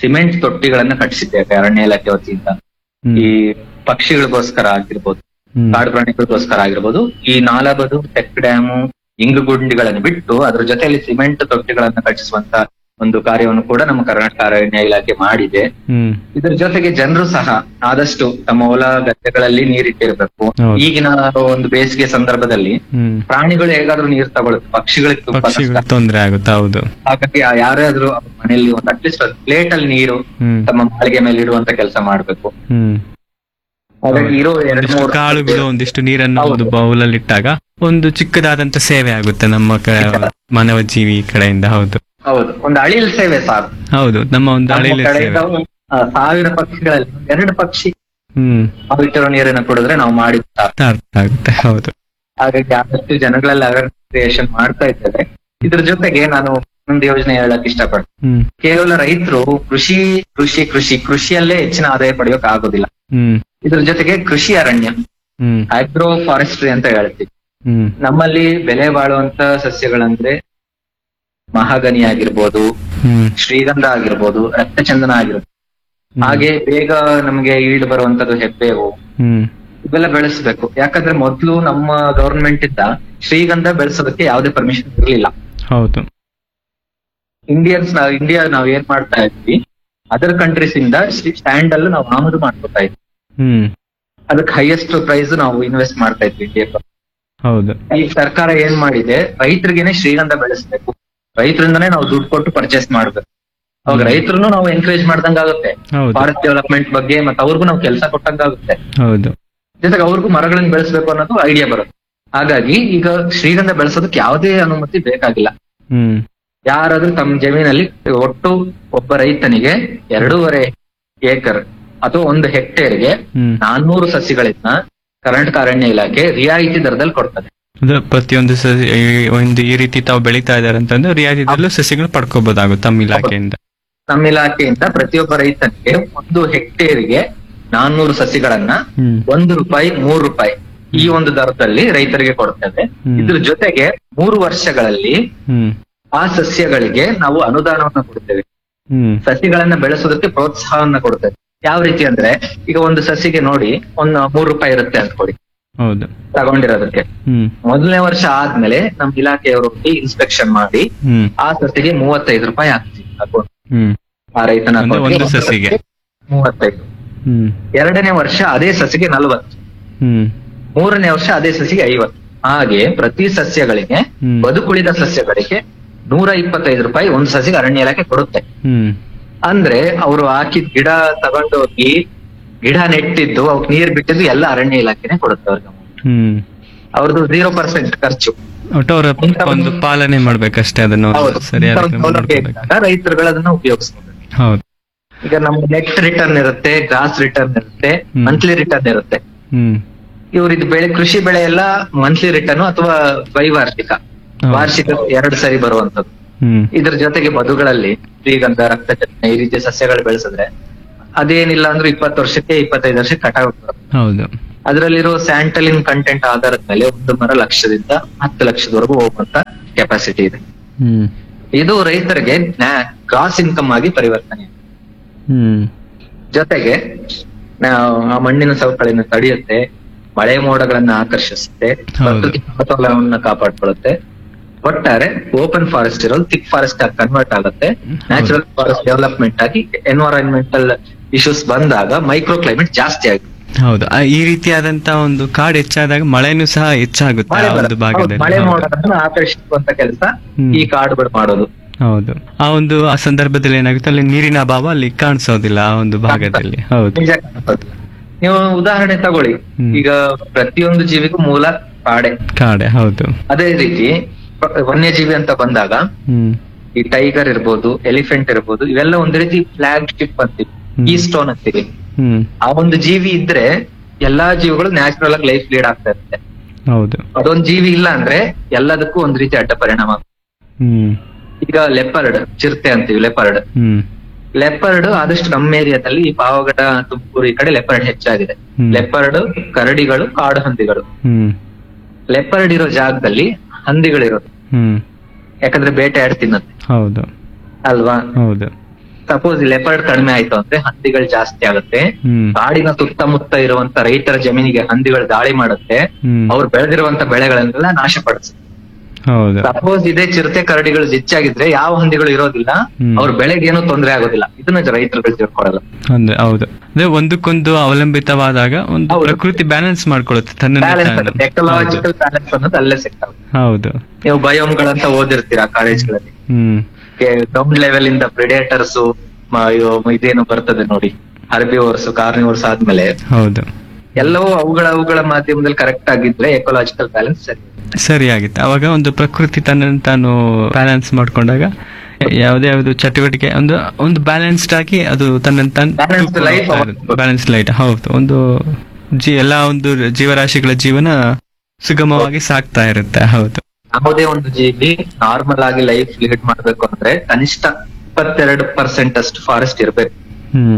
ಸಿಮೆಂಟ್ ತೊಟ್ಟಿಗಳನ್ನ ಕಟ್ಟಿಸಿದ್ದೇವೆ ಅರಣ್ಯ ಇಲಾಖೆ ವತಿಯಿಂದ. ಹ್ಮ್. ಈ ಪಕ್ಷಿಗಳಿಗೋಸ್ಕರ ಆಗಿರ್ಬೋದು, ಹ್ಮ್. ಕಾಡು ಪ್ರಾಣಿಗಳಿಗೋಸ್ಕರ ಆಗಿರ್ಬೋದು, ಈ ನಾಲಬದು ಚೆಕ್ ಡ್ಯಾಮು ಇಂಗುಗುಂಡಿಗಳನ್ನು ಬಿಟ್ಟು ಅದ್ರ ಜೊತೆಯಲ್ಲಿ ಸಿಮೆಂಟ್ ತೊಟ್ಟಿಗಳನ್ನ ಕಟ್ಟಿಸುವಂತ ಒಂದು ಕಾರ್ಯವನ್ನು ಕೂಡ ನಮ್ಮ ಕರ್ನಾಟಕ ಅರಣ್ಯ ಇಲಾಖೆ ಮಾಡಿದೆ. ಹ್ಮ್. ಇದ್ರ ಜೊತೆಗೆ ಜನರು ಸಹ ಆದಷ್ಟು ತಮ್ಮ ಹೊಲ ಗದ್ದೆಗಳಲ್ಲಿ ನೀರಿಟ್ಟಿರ್ಬೇಕು. ಹೌದು. ಈಗಿನ ಒಂದು ಬೇಸಿಗೆ ಸಂದರ್ಭದಲ್ಲಿ ಹ್ಮ್. ಪ್ರಾಣಿಗಳು ಹೇಗಾದ್ರೂ ನೀರು ತಗೊಳುತ್ತೆ, ಪಕ್ಷಿಗಳಿಗೆ ತುಂಬಾ ಕಷ್ಟ. ಪಕ್ಷಿಗಳು ತೊಂದ್ರೆ ಆಗುತ್ತೆ. ಹೌದು. ಹಾಗಾಗಿ ಆ ಯಾರಾದ್ರೂ ಅವ್ರ ಮನೆಯಲ್ಲಿ ಒಂದು ಅಟ್ಲೀಸ್ಟ್ ಒಂದು ಪ್ಲೇಟ್ ಅಲ್ಲಿ ನೀರು ಹ್ಮ್. ತಮ್ಮ ಮಾಳಿಗೆ ಮೇಲೆ ಇಡುವಂತ ಕೆಲಸ ಮಾಡ್ಬೇಕು. ಹ್ಮ್. ಹಾಗಾಗಿ ಇರೋ ಎರಡ್ ಒಂದಿಷ್ಟು ಮೂರು ಕಾಳುಗಳು, ಒಂದಿಷ್ಟು ನೀರನ್ನು ಹೌದು. ಒಂದು ಬೌಲಲ್ಲಿ ಇಟ್ಟಾಗ ಒಂದು ಚಿಕ್ಕದಾದಂತ ಸೇವೆ ಆಗುತ್ತೆ ನಮ್ಮ ಕ- ಮಾನವ ಜೀವಿ ಕಡೆಯಿಂದ. ಹೌದು. ಹೌದು, ಒಂದು ಅಳಿಲ್ ಸೇವೆ ಸಾರ್. ಹೌದು, ನಮ್ಮ ಒಂದು ನಮ್ಮ ಅಳಿಲ ಕಡೆಯಿಂದ ಸೇವೆ. ಆ, ಸಾವಿರ ಪಕ್ಷಿಗಳಲ್ಲಿ ಎರಡು ಪಕ್ಷಿ ಹ್ಮ್. ಪವಿತ್ರ ನೀರನ್ನ ಕುಡಿದ್ರೆ ನಾವು ಮಾಡಿದ ಸಾಕು. ಅರ್ಥ ಆಗುತ್ತೆ. ಹೌದು. ಹಾಗಾಗಿ ಆದಷ್ಟು ಜನಗಳಲ್ಲಿ ಅವೇರ್ನೆಸ್ ಕ್ರಿಯೇಷನ್ ಮಾಡ್ತಾ ಇದ್ದೇವೆ. ಇದ್ರ ಜೊತೆಗೆ ನಾನು ಒಂದು ಯೋಜನೆ ಹೇಳಕ್ ಇಷ್ಟಪಡ್ತೀನಿ. ಹ್ಮ್. ಕೇವಲ ರೈತರು ಕೃಷಿ ಕೃಷಿ ಕೃಷಿ ಕೃಷಿಯಲ್ಲೇ ಹೆಚ್ಚಿನ ಆದಾಯ ಪಡೆಯೋಕ್ ಆಗೋದಿಲ್ಲ. ಹ್ಮ್. ಇದ್ರ ಜೊತೆಗೆ ಕೃಷಿ ಅರಣ್ಯ, ಹ್ಮ್. ಆಗ್ರೋ ಫಾರೆಸ್ಟ್ರಿ ಅಂತ ಹೇಳ್ತೀವಿ. ಹ್ಮ್. ನಮ್ಮಲ್ಲಿ ಬೆಲೆ ಬಾಳುವಂತ ಸಸ್ಯಗಳಂದ್ರೆ ಮಹಾಗನಿ ಆಗಿರ್ಬೋದು, ಹ್ಮ್. ಶ್ರೀಗಂಧ ಆಗಿರ್ಬೋದು, ರಕ್ತಚಂದನ ಆಗಿರ್ಬೋದು. ಹಾಗೆ ಬೇಗ ನಮಗೆ ಈಲ್ಡ್ ಬರುವಂತದ್ದು ಹೆಬ್ಬೇವು, ಹ್ಮ್. ಇವೆಲ್ಲ ಬೆಳೆಸ್ಬೇಕು. ಯಾಕಂದ್ರೆ ಮೊದ್ಲು ನಮ್ಮ ಗವರ್ಮೆಂಟ್ ಇಂದ ಶ್ರೀಗಂಧ ಬೆಳೆಸೋದಕ್ಕೆ ಯಾವುದೇ ಪರ್ಮಿಷನ್ ಇರ್ಲಿಲ್ಲ. ಹೌದು. ಇಂಡಿಯನ್ಸ್ ಇಂಡಿಯಾ ನಾವ್ ಏನ್ ಮಾಡ್ತಾ ಇದ್ವಿ, ಅದರ್ ಕಂಟ್ರೀಸ್ ಇಂದ ಸ್ಟ್ಯಾಂಡ್ ಅಲ್ಲೂ ನಾವು ಆಮದು ಮಾಡ್ಕೊತಾ ಇದ್ವಿ. ಹ್ಮ್. ಅದಕ್ಕೆ ಹೈಯೆಸ್ಟ್ ಪ್ರೈಸ್ ನಾವು ಇನ್ವೆಸ್ಟ್ ಮಾಡ್ತಾ ಇದ್ವಿ ಇಂಡಿಯಾಕ್ಕೆ. ಹೌದು. ಈ ಸರ್ಕಾರ ಏನ್ ಮಾಡಿದೆ, ರೈತರಿಗೇನೆ ಶ್ರೀಗಂಧ ಬೆಳೆಸ್ಬೇಕು, ರೈತರಿಂದಾನೇ ನಾವು ದುಡ್ಡು ಕೊಟ್ಟು ಪರ್ಚೇಸ್ ಮಾಡ್ಬೇಕು. ಅವಾಗ ರೈತರನ್ನು ನಾವು ಎನ್ಕರೇಜ್ ಮಾಡ್ದಂಗಾಗುತ್ತೆ, ಹೌದು. ಫಾರೆಸ್ಟ್ ಡೆವಲಪ್ಮೆಂಟ್ ಬಗ್ಗೆ, ಮತ್ತೆ ಅವ್ರಿಗೂ ನಾವು ಕೆಲಸ ಕೊಟ್ಟಂಗಾಗುತ್ತೆ. ಹೌದು. ಜೊತೆಗೆ ಅವ್ರಿಗೂ ಮರಗಳನ್ನ ಬೆಳೆಸ್ಬೇಕು ಅನ್ನೋದು ಐಡಿಯಾ ಬರುತ್ತೆ. ಹಾಗಾಗಿ ಈಗ ಶ್ರೀಗಂಧ ಬೆಳೆಸೋದಕ್ಕೆ ಯಾವುದೇ ಅನುಮತಿ ಬೇಕಾಗಿಲ್ಲ. ಹ್ಮ್. ಯಾರಾದ್ರೂ ತಮ್ಮ ಜಮೀನಲ್ಲಿ ಒಟ್ಟು ಒಬ್ಬ ರೈತನಿಗೆ ಎರಡೂವರೆ ಏಕರ್ ಅಥವಾ ಒಂದು ಹೆಕ್ಟೇರ್ಗೆ ಹ್ಮ್. ನಾನ್ನೂರು ಸಸಿಗಳನ್ನ ಕರ್ನಾಟಕ ಅರಣ್ಯ ಇಲಾಖೆ ರಿಯಾಯಿತಿ ದರದಲ್ಲಿ ಕೊಡ್ತದೆ. ಅದು ಪ್ರತಿಯೊಂದು ಸಸಿ ಈ- ಒಂದು ಈ ರೀತಿ ತಾವು ಬೆಳೀತಾ ಇದಾರೆ ಅಂತಂದ್ರೆ ರಿಯಾಯಿತಿದಲ್ಲೂ ಸಸಿಗಳು ಪಡ್ಕೋಬಹುದಾಗುತ್ತೆ ತಮ್ಮ ಇಲಾಖೆಯಿಂದ. ನಮ್ಮ ಇಲಾಖೆಯಿಂದ ಪ್ರತಿಯೊಬ್ಬ ರೈತನಿಗೆ ಒಂದು ಹೆಕ್ಟೇರಿಗೆ ನಾನ್ನೂರು ಸಸಿಗಳನ್ನ ಹ್ಮ್. ಒಂದು ರೂಪಾಯಿ ಮೂರು ರೂಪಾಯಿ ಈ ಒಂದು ದರದಲ್ಲಿ ರೈತರಿಗೆ ಕೊಡ್ತೇವೆ. ಹ್ಮ್. ಇದ್ರ ಜೊತೆಗೆ ಮೂರು ವರ್ಷಗಳಲ್ಲಿ ಹ್ಮ್. ಆ ಸಸ್ಯಗಳಿಗೆ ನಾವು ಅನುದಾನವನ್ನ ಕೊಡ್ತೇವೆ. ಹ್ಮ್. ಸಸಿಗಳನ್ನ ಬೆಳೆಸೋದಕ್ಕೆ ಪ್ರೋತ್ಸಾಹವನ್ನ ಕೊಡ್ತೇವೆ. ಯಾವ ರೀತಿ ಅಂದ್ರೆ, ಈಗ ಒಂದು ಸಸಿಗೆ ನೋಡಿ ಒಂದು ಮೂರು ರೂಪಾಯಿ ಇರುತ್ತೆ ಅಂತ ಕೊಡಿ ಹೌದು. ತಗೊಂಡಿರೋದಕ್ಕೆ. ಹ್ಮ್. ಮೊದಲನೇ ವರ್ಷ ಆದ್ಮೇಲೆ ನಮ್ ಇಲಾಖೆಯವರು ಇನ್ಸ್ಪೆಕ್ಷನ್ ಮಾಡಿ ಹ್ಮ್. ಆ ಸಸಿಗೆ ಮೂವತ್ತೈದು ರೂಪಾಯಿ ಹಾಕ್ತೀವಿ ಅಕೌಂಟ್. ಹ್ಮ್. ಆ ರೈತನ ಒಂದು- account ಗೆ ಒಂದು ಸಸಿಗೆ ಮೂವತ್ತೈದು. ಹ್ಮ್. ಎರಡನೇ ವರ್ಷ ಅದೇ ಸಸಿಗೆ ನಲವತ್ತು. ಹ್ಮ್. ಮೂರನೇ ವರ್ಷ ಅದೇ ಸಸಿಗೆ ಐವತ್ತು. ಹಾಗೆ ಪ್ರತಿ ಸಸ್ಯಗಳಿಗೆ, ಹ್ಮ್. ಬದುಕುಳಿದ ಸಸ್ಯಗಳಿಗೆ ನೂರ ಇಪ್ಪತ್ತೈದು ರೂಪಾಯಿ ಒಂದು ಸಸಿಗೆ ಅರಣ್ಯ ಇಲಾಖೆ ಕೊಡುತ್ತೆ. ಹ್ಮ್. ಅಂದ್ರೆ ಅವರು ಹಾಕಿದ ಗಿಡ ತಗೊಂಡೋಗಿ ಗಿಡ ನೆಟ್ಟಿದ್ದು, ಅವ್ಕ್ ನೀರ್ ಬಿಟ್ಟಿದ್ದು ಎಲ್ಲ ಅರಣ್ಯ ಇಲಾಖೆನೆ ಕೊಡುತ್ತೆ ಅವ್ರಿಗೆ. ಹ್ಮ್. ಅವ್ರದ್ದು ಜೀರೋ ಪರ್ಸೆಂಟ್ ಖರ್ಚು. ಒಟ್ಟು ಅವರ ಒಂದು ಪಾಲನೆ ಮಾಡ್ಬೇಕಷ್ಟೇ, ಅದನ್ನು ಹೌದು. ಸರಿಯಾದ ಇಂಥ ಕ್ರಮ ಸೌಲಭ್ಯ ಮಾಡ್ಕೊಬೇಕು. ಇದ್ದಾಗ ರೈತರುಗಳು ಅದನ್ನ ಉಪಯೋಗಿಸ್ಬೋದು. ಹೌದು. ಈಗ ನಮ್ಗೆ ನೆಟ್ ರಿಟರ್ನ್ ಇರುತ್ತೆ, ಗ್ರಾಸ್ ರಿಟರ್ನ್ ಇರುತ್ತೆ, ಹ್ಮ್. ಮಂತ್ಲಿ ರಿಟರ್ನ್ ಇರುತ್ತೆ. ಹ್ಮ್. ಇವ್ರ ಇದು ಬೆಳೆ ಕೃಷಿ ಬೆಳೆ ಎಲ್ಲ ಮಂತ್ಲಿ ರಿಟರ್ನ್ ಅಥವಾ ದ್ವೈವಾರ್ಷಿಕ, ಹೌದು. ವಾರ್ಷಿಕ ಎರಡು ಸರಿ ಬರುವಂತದ್ದು. ಹ್ಮ್. ಇದ್ರ ಜೊತೆಗೆ ಬದುಗಳಲ್ಲಿ ಶ್ರೀಗಂಧ, ರಕ್ತಚಂದನ ಈ ರೀತಿಯ ಸಸ್ಯಗಳು ಬೆಳೆಸಿದ್ರೆ ಅದೇನಿಲ್ಲ ಅಂದ್ರೆ ಇಪ್ಪತ್ತು ವರ್ಷಕ್ಕೆ ಇಪ್ಪತ್ತೈದು ವರ್ಷಕ್ಕೆ ಕಟಾವ್ ಬರುತ್ತೆ. ಹೌದು. ಅದರಲ್ಲಿರೋ ಸ್ಯಾಂಟಲಿನ್ ಕಂಟೆಂಟ್ ಆಧಾರದ ಮೇಲೆ ಒಂದು ಮರ ಲಕ್ಷದಿಂದ ಹತ್ತು ಲಕ್ಷದವರೆಗೂ ಹೋಗುವಂತ ಕೆಪಾಸಿಟಿ ಇದೆ. ಹ್ಮ್. ಇದು ರೈತರಿಗೆ ಗ್ರಾಸ್ ಇನ್ಕಮ್ ಆಗಿ ಪರಿವರ್ತನೆ. ಹ್ಮ್. ಜೊತೆಗೆ ನಾವು ಆ ಮಣ್ಣಿನ ಸವಕಳಿನ ತಡೆಯುತ್ತೆ, ಮಳೆ ಮೋಡಗಳನ್ನ ಆಕರ್ಷಿಸುತ್ತೆ, ಹೌದು. ಪ್ರಕೃತಿ ಸಮತೋಲನವನ್ನ ಕಾಪಾಡ್ಕೊಳ್ಳುತ್ತೆ. ಒಟ್ಟಾರೆ ಓಪನ್ ಫಾರೆಸ್ಟ್ ಇರೋದು ಥಿಕ್ ಫಾರೆಸ್ಟ್ ಆಗಿ ಕನ್ವರ್ಟ್ ಆಗುತ್ತೆ. ನ್ಯಾಚುರಲ್ ಫಾರೆಸ್ಟ್ ಡೆವಲಪ್ಮೆಂಟ್ ಆಗಿ ಎನ್ವೈರನ್ಮೆಂಟಲ್ ಇಶ್ಯೂಸ್ ಬಂದಾಗ ಮೈಕ್ರೋ ಕ್ಲೈಮೇಟ್ ಜಾಸ್ತಿ ಆಗುತ್ತೆ. ಹೌದು. ಆ, ಈ ರೀತಿಯಾದಂತ ಒಂದು ಕಾಡು ಹೆಚ್ಚಾದಾಗ ಮಳೆನೂ ಸಹ ಹೆಚ್ಚಾಗುತ್ತೆ ಮಳೆ ಆ ಒಂದು ಬರುತ್ತೆ. ಹೌದು, ಭಾಗದಲ್ಲಿ. ಮಳೆ ಹೌದು. ಮೋಡಗಳನ್ನ ಆಕರ್ಷಿಸುವಂತ ಕೆಲಸ ಹ್ಮ್. ಈ ಕಾಡುಗಳು ಮಾಡೋದು. ಹೌದು. ಆ ಒಂದು ಆ ಸಂದರ್ಭದಲ್ಲಿ ಏನಾಗುತ್ತೆ, ಅಲ್ಲಿ ನೀರಿನ ಅಭಾವ ಅಲ್ಲಿ ಕಾಣಿಸೋದಿಲ್ಲ ಆ ಒಂದು ಭಾಗದಲ್ಲಿ. ಹೌದು. ನಿಜ ಕಾಣಿಸ್ತದೆ. ನೀವು ಉದಾಹರಣೆ ತಗೊಳ್ಳಿ, ಹ್ಮ್. ಈಗ ಪ್ರತಿಯೊಂದು ಜೀವಿಗೂ ಮೂಲ ಕಾಡೆ. ಕಾಡೆ. ಹೌದು. ಅದೇ ರೀತಿ ವನ್ಯಜೀವಿ ಅಂತ ಬಂದಾಗ ಹ್ಮ್. ಈ ಟೈಗರ್ ಇರ್ಬೋದು, ಎಲಿಫೆಂಟ್ ಇರ್ಬೋದು, ಇವೆಲ್ಲ ಒಂದ್ ರೀತಿ ಫ್ಲಾಗ್ ಶಿಪ್ ಅಂತೀವಿ, ಹ್ಮ್. ಈ ಸ್ಟೋನ್ ಅಂತೀವಿ. ಹ್ಮ್. ಆ ಒಂದು ಜೀವಿ ಇದ್ರೆ ಎಲ್ಲಾ ಜೀವಿಗಳು ನ್ಯಾಚುರಲ್ ಆಗಿ ಲೈಫ್ ಲೀಡ್ ಆಗ್ತಾ ಇರುತ್ತೆ. ಹೌದು. ಅದೊಂದ್ ಜೀವಿ ಇಲ್ಲ ಅಂದ್ರೆ ಎಲ್ಲದಕ್ಕೂ ಒಂದ್ ರೀತಿ ಅಡ್ಡ ಪರಿಣಾಮ. ಹ್ಮ್. ಈಗ ಲೆಪರ್ಡ್, ಚಿರತೆ ಅಂತೀವಿ, ಲೆಪರ್ಡ್ ಹ್ಮ್. ಲೆಪರ್ಡ್ ಆದಷ್ಟು ನಮ್ಮ ಏರಿಯಾದಲ್ಲಿ ಈ ಪಾವಗಡ, ತುಮಕೂರು ಈ ಕಡೆ ಲೆಪರ್ಡ್ ಹೆಚ್ಚಾಗಿದೆ. ಹ್ಮ್. ಲೆಪರ್ಡ್, ಕರಡಿಗಳು, ಕಾಡು ಹಂದಿಗಳು. ಹ್ಮ್. ಲೆಪರ್ಡ್ ಇರೋ ಜಾಗದಲ್ಲಿ ಹಂದಿಗಳಿರೋದು, ಹ್ಮ್. ಯಾಕಂದ್ರೆ ಬೇಟೆ ಆಡ್ ತಿನ್ನತ್ತೆ ಹೌದು. ಅಲ್ವಾ. ಹೌದು. ಸಪೋಸ್ ಲೆಪರ್ಡ್ ಕಡಿಮೆ ಆಯ್ತು ಅಂದ್ರೆ ಹಂದಿಗಳು ಜಾಸ್ತಿ ಆಗುತ್ತೆ. ಹ್ಮ್ ಕಾಡಿನ ಸುತ್ತಮುತ್ತ ಇರುವಂತ ರೈತರ ಜಮೀನಿಗೆ ಹಂದಿಗಳು ದಾಳಿ ಮಾಡುತ್ತೆ. ಹ್ಮ್ ಅವ್ರು ಬೆಳೆದಿರುವಂತ ಬೆಳೆಗಳನ್ನೆಲ್ಲ ನಾಶಪಡಿಸುತ್ತೆ. ಹೌದು. ಸಪೋಸ್ ಇದೇ ಚಿರತೆ ಕರಡಿಗಳು ಹೆಚ್ಚಾಗಿದ್ರೆ ಯಾವ ಹಂದಿಗಳು ಇರೋದಿಲ್ಲ, ಹ್ಮ್. ಅವ್ರ ಬೆಳೆಗೆ ಏನು ತೊಂದರೆ ಆಗೋದಿಲ್ಲ. ಇದನ್ನ ರೈತರುಗಳು ತಿಳ್ಕೊಳ್ಳಲ್ಲ. ಅಂದ್ರೆ ಹೌದು, ಅಂದ್ರೆ ಒಂದಕ್ಕೊಂದು ಅವಲಂಬಿತವಾದಾಗ ಒಂದು ಹೌದು. ಪ್ರಕೃತಿ ಬ್ಯಾಲೆನ್ಸ್ ಮಾಡ್ಕೊಳ್ಳುತ್ತೆ ತನ್ನ ಬ್ಯಾಲೆನ್ಸ್ ಎಕಲಾಜಿಕಲ್ ಬ್ಯಾಲೆನ್ಸ್ ಅನ್ನೋದು ಅಲ್ಲೇ ಸಿಗ್ತವೆ. ಹೌದು. ನೀವು ಬಯೋಮ್ಗಳಂತ ಓದಿರ್ತೀರಾ ಕಾಲೇಜ್ಗಳಲ್ಲಿ. ಹ್ಮ್ ಗ್ರೌಂಡ್ ಲೆವೆಲ್ ಇಂದ ಪ್ರಿಡೇಟರ್ಸ್ ಇದೇನು ಬರ್ತದೆ ನೋಡಿ, ಹರ್ಬಿವರ್ಸ್ ಕಾರ್ನಿವರ್ಸ್ ಆದ್ಮೇಲೆ ಹೌದು, ಎಲ್ಲವೂ ಅವುಗಳ ಅವುಗಳ ಮಾಧ್ಯಮದಲ್ಲಿ ಕರೆಕ್ಟ್ ಆಗಿದ್ರೆ ಎಕಲಾಜಿಕಲ್ ಬ್ಯಾಲೆನ್ಸ್ ಸರಿ. ಸರಿಯಾಗಿತ್ತು. ಅವಾಗ ಒಂದು ಪ್ರಕೃತಿ ತನ್ನನ್ನು ತಾನು ಬ್ಯಾಲೆನ್ಸ್ ಮಾಡ್ಕೊಂಡಾಗ ಯಾವುದೇ ಯಾವ್ದು ಚಟುವಟಿಕೆ ಒಂದು ಒಂದು ಬ್ಯಾಲೆನ್ಸ್ಡ್ ಆಗಿ ಅದು ತನ್ನನ್ನು Balanced life ತಾನು ಬ್ಯಾಲೆನ್ಸ್ ಲೈಟ್. ಹೌದು, ಒಂದು ಜೀ ಎಲ್ಲಾ ಒಂದು ಜೀವರಾಶಿಗಳ ಜೀವನ ಸುಗಮವಾಗಿ ಸಾಗ್ತಾ ಇರುತ್ತೆ. ಹೌದು. ಯಾವುದೇ ಒಂದು ಜೀವಿ ನಾರ್ಮಲ್ ಆಗಿ ಲೈಫ್ ಲೀಡ್ ಮಾಡ್ಬೇಕು ಅಂದ್ರೆ ಕನಿಷ್ಠ ಇಪ್ಪತ್ತೆರಡು ಪರ್ಸೆಂಟ್ ಅಷ್ಟು ಫಾರೆಸ್ಟ್ ಇರ್ಬೇಕು. ಹ್ಮ್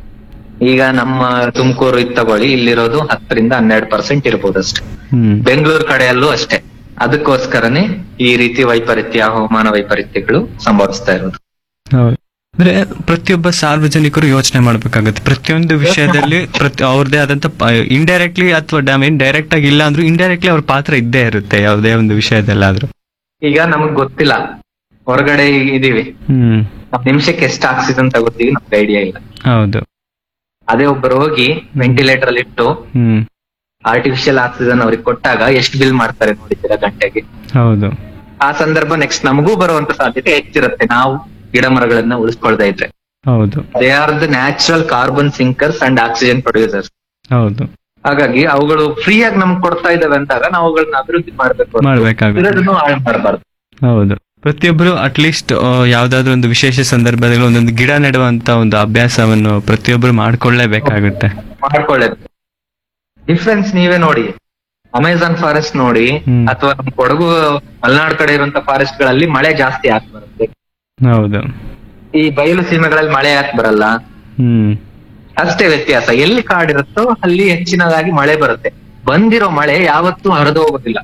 ಈಗ ನಮ್ಮ ತುಮಕೂರು ಇದ್ ತಗೊಳ್ಳಿ, ಇಲ್ಲಿರೋದು ಹತ್ತರಿಂದ ಹನ್ನೆರಡು ಪರ್ಸೆಂಟ್ ಇರ್ಬೋದು ಅಷ್ಟೇ. ಹ್ಮ್ ಬೆಂಗಳೂರು ಕಡೆಯಲ್ಲೂ ಅಷ್ಟೇ. ಅದಕ್ಕೋಸ್ಕರನೇ ಈ ರೀತಿ ವೈಪರೀತ್ಯ ಹವಾಮಾನ ವೈಪರೀತ್ಯಗಳು ಸಂಭವಿಸ್ತಾ ಇರೋದು. ಹೌದು. ಅಂದ್ರೆ ಪ್ರತಿಯೊಬ್ಬ ಸಾರ್ವಜನಿಕರು ಯೋಚನೆ ಮಾಡ್ಬೇಕಾಗುತ್ತೆ ಪ್ರತಿಯೊಂದು ವಿಷಯದಲ್ಲಿ. ಪ್ರತಿ ಅವ್ರದೇ ಆದಂತ ಇಂಡೈರೆಕ್ಟ್ಲಿ ಅಥವಾ ಡ್ಯಾಮೇಜ್ ಡೈರೆಕ್ಟ್ ಆಗಿ ಇಲ್ಲ ಅಂದ್ರೂ ಇಂಡೈರೆಕ್ಟ್ಲಿ ಅವ್ರ ಪಾತ್ರ ಇದ್ದೇ ಇರುತ್ತೆ ಯಾವುದೇ ಒಂದು ವಿಷಯದಲ್ಲಾದ್ರೂ. ಈಗ ನಮಗ್ ಗೊತ್ತಿಲ್ಲ, ಹೊರಗಡೆ ಇದೀವಿ, ಹ್ಮ್ ನಮ್ ನಿಮಿಷಕ್ಕೆ ಎಷ್ಟು ಆಕ್ಸಿಜನ್ ತಗೋತೀವಿ ನಮ್ಗೆ ಐಡಿಯಾ ಇಲ್ಲ. ಹೌದು. ಅದೇ ಒಬ್ಬರು ಹೋಗಿ ವೆಂಟಿಲೇಟರ್ ಅಲ್ಲಿ ಇಟ್ಟು ಹ್ಮ್ ಆರ್ಟಿಫಿಷಿಯಲ್ ಆಕ್ಸಿಜನ್ ಅವ್ರಿಗೆ ಕೊಟ್ಟಾಗ ಎಷ್ಟು ಬಿಲ್ ಮಾಡ್ತಾರೆ ನೋಡಿದ್ದೀರಾ ಗಂಟೆಗೆ? ಹೌದು. ಆ ಸಂದರ್ಭ ನೆಕ್ಸ್ಟ್ ನಮಗೂ ಬರುವಂತ ಸಾಧ್ಯತೆ ಹೆಚ್ಚಿರುತ್ತೆ, ನಾವು ಗಿಡ ಮರಗಳನ್ನ ಉಳಿಸ್ಕೊಳ್ತಾ ಇದ್ರೆ. ಹೌದು. They are the natural carbon ಸಿಂಕರ್ಸ್ and oxygen producers. ಹೌದು. ಹಾಗಾಗಿ ಅವುಗಳು ಫ್ರೀ ಆಗಿ ನಮ್ಗೆ ಕೊಡ್ತಾ ಇದಾವೆ ಅಂದಾಗ ನಾವು ಅವುಗಳನ್ನ ಅಭಿವೃದ್ಧಿ ಮಾಡ್ಬೇಕು, ಮಾಡ್ಬೇಕಾಗುತ್ತೆ. ಇರೋದನ್ನು ಹಾಳು ಮಾಡಬಾರ್ದು. ಹೌದು. ಪ್ರತಿಯೊಬ್ಬರು ಅಟ್ಲೀಸ್ಟ್ ಯಾವ್ದಾದ್ರು ಒಂದು ವಿಶೇಷ ಸಂದರ್ಭದಲ್ಲಿ ಒಂದೊಂದು ಗಿಡ ನೆಡುವಂತ ಒಂದು ಅಭ್ಯಾಸವನ್ನು ಪ್ರತಿಯೊಬ್ಬರು ಮಾಡ್ಕೊಳ್ಳೇಬೇಕಾಗುತ್ತೆ. ಮಾಡ್ಕೊಳ್ಳೇಬೇಕು. ಡಿಫ್ರೆನ್ಸ್ ನೀವೇ ನೋಡಿ, ಅಮೆಜಾನ್ ಫಾರೆಸ್ಟ್ ನೋಡಿ ಹ್ಮ್. ಅಥವಾ ನಮ್ ಕೊಡಗು ಮಲೆನಾಡು ಕಡೆ ಇರುವಂತ ಫಾರೆಸ್ಟ್ ಗಳಲ್ಲಿ ಮಳೆ ಜಾಸ್ತಿ ಯಾಕೆ ಬರುತ್ತೆ? ಹೌದು. ಈ ಬಯಲು ಸೀಮೆಗಳಲ್ಲಿ ಮಳೆ ಯಾಕೆ ಬರಲ್ಲ? ಹ್ಮ್ ಅಷ್ಟೇ ವ್ಯತ್ಯಾಸ. ಎಲ್ಲಿ ಕಾಡಿರುತ್ತೋ ಅಲ್ಲಿ ಹೆಚ್ಚಿನದಾಗಿ ಮಳೆ ಬರುತ್ತೆ. ಬಂದಿರೋ ಮಳೆ ಯಾವತ್ತೂ ಹರಿದು ಹೋಗೋದಿಲ್ಲ.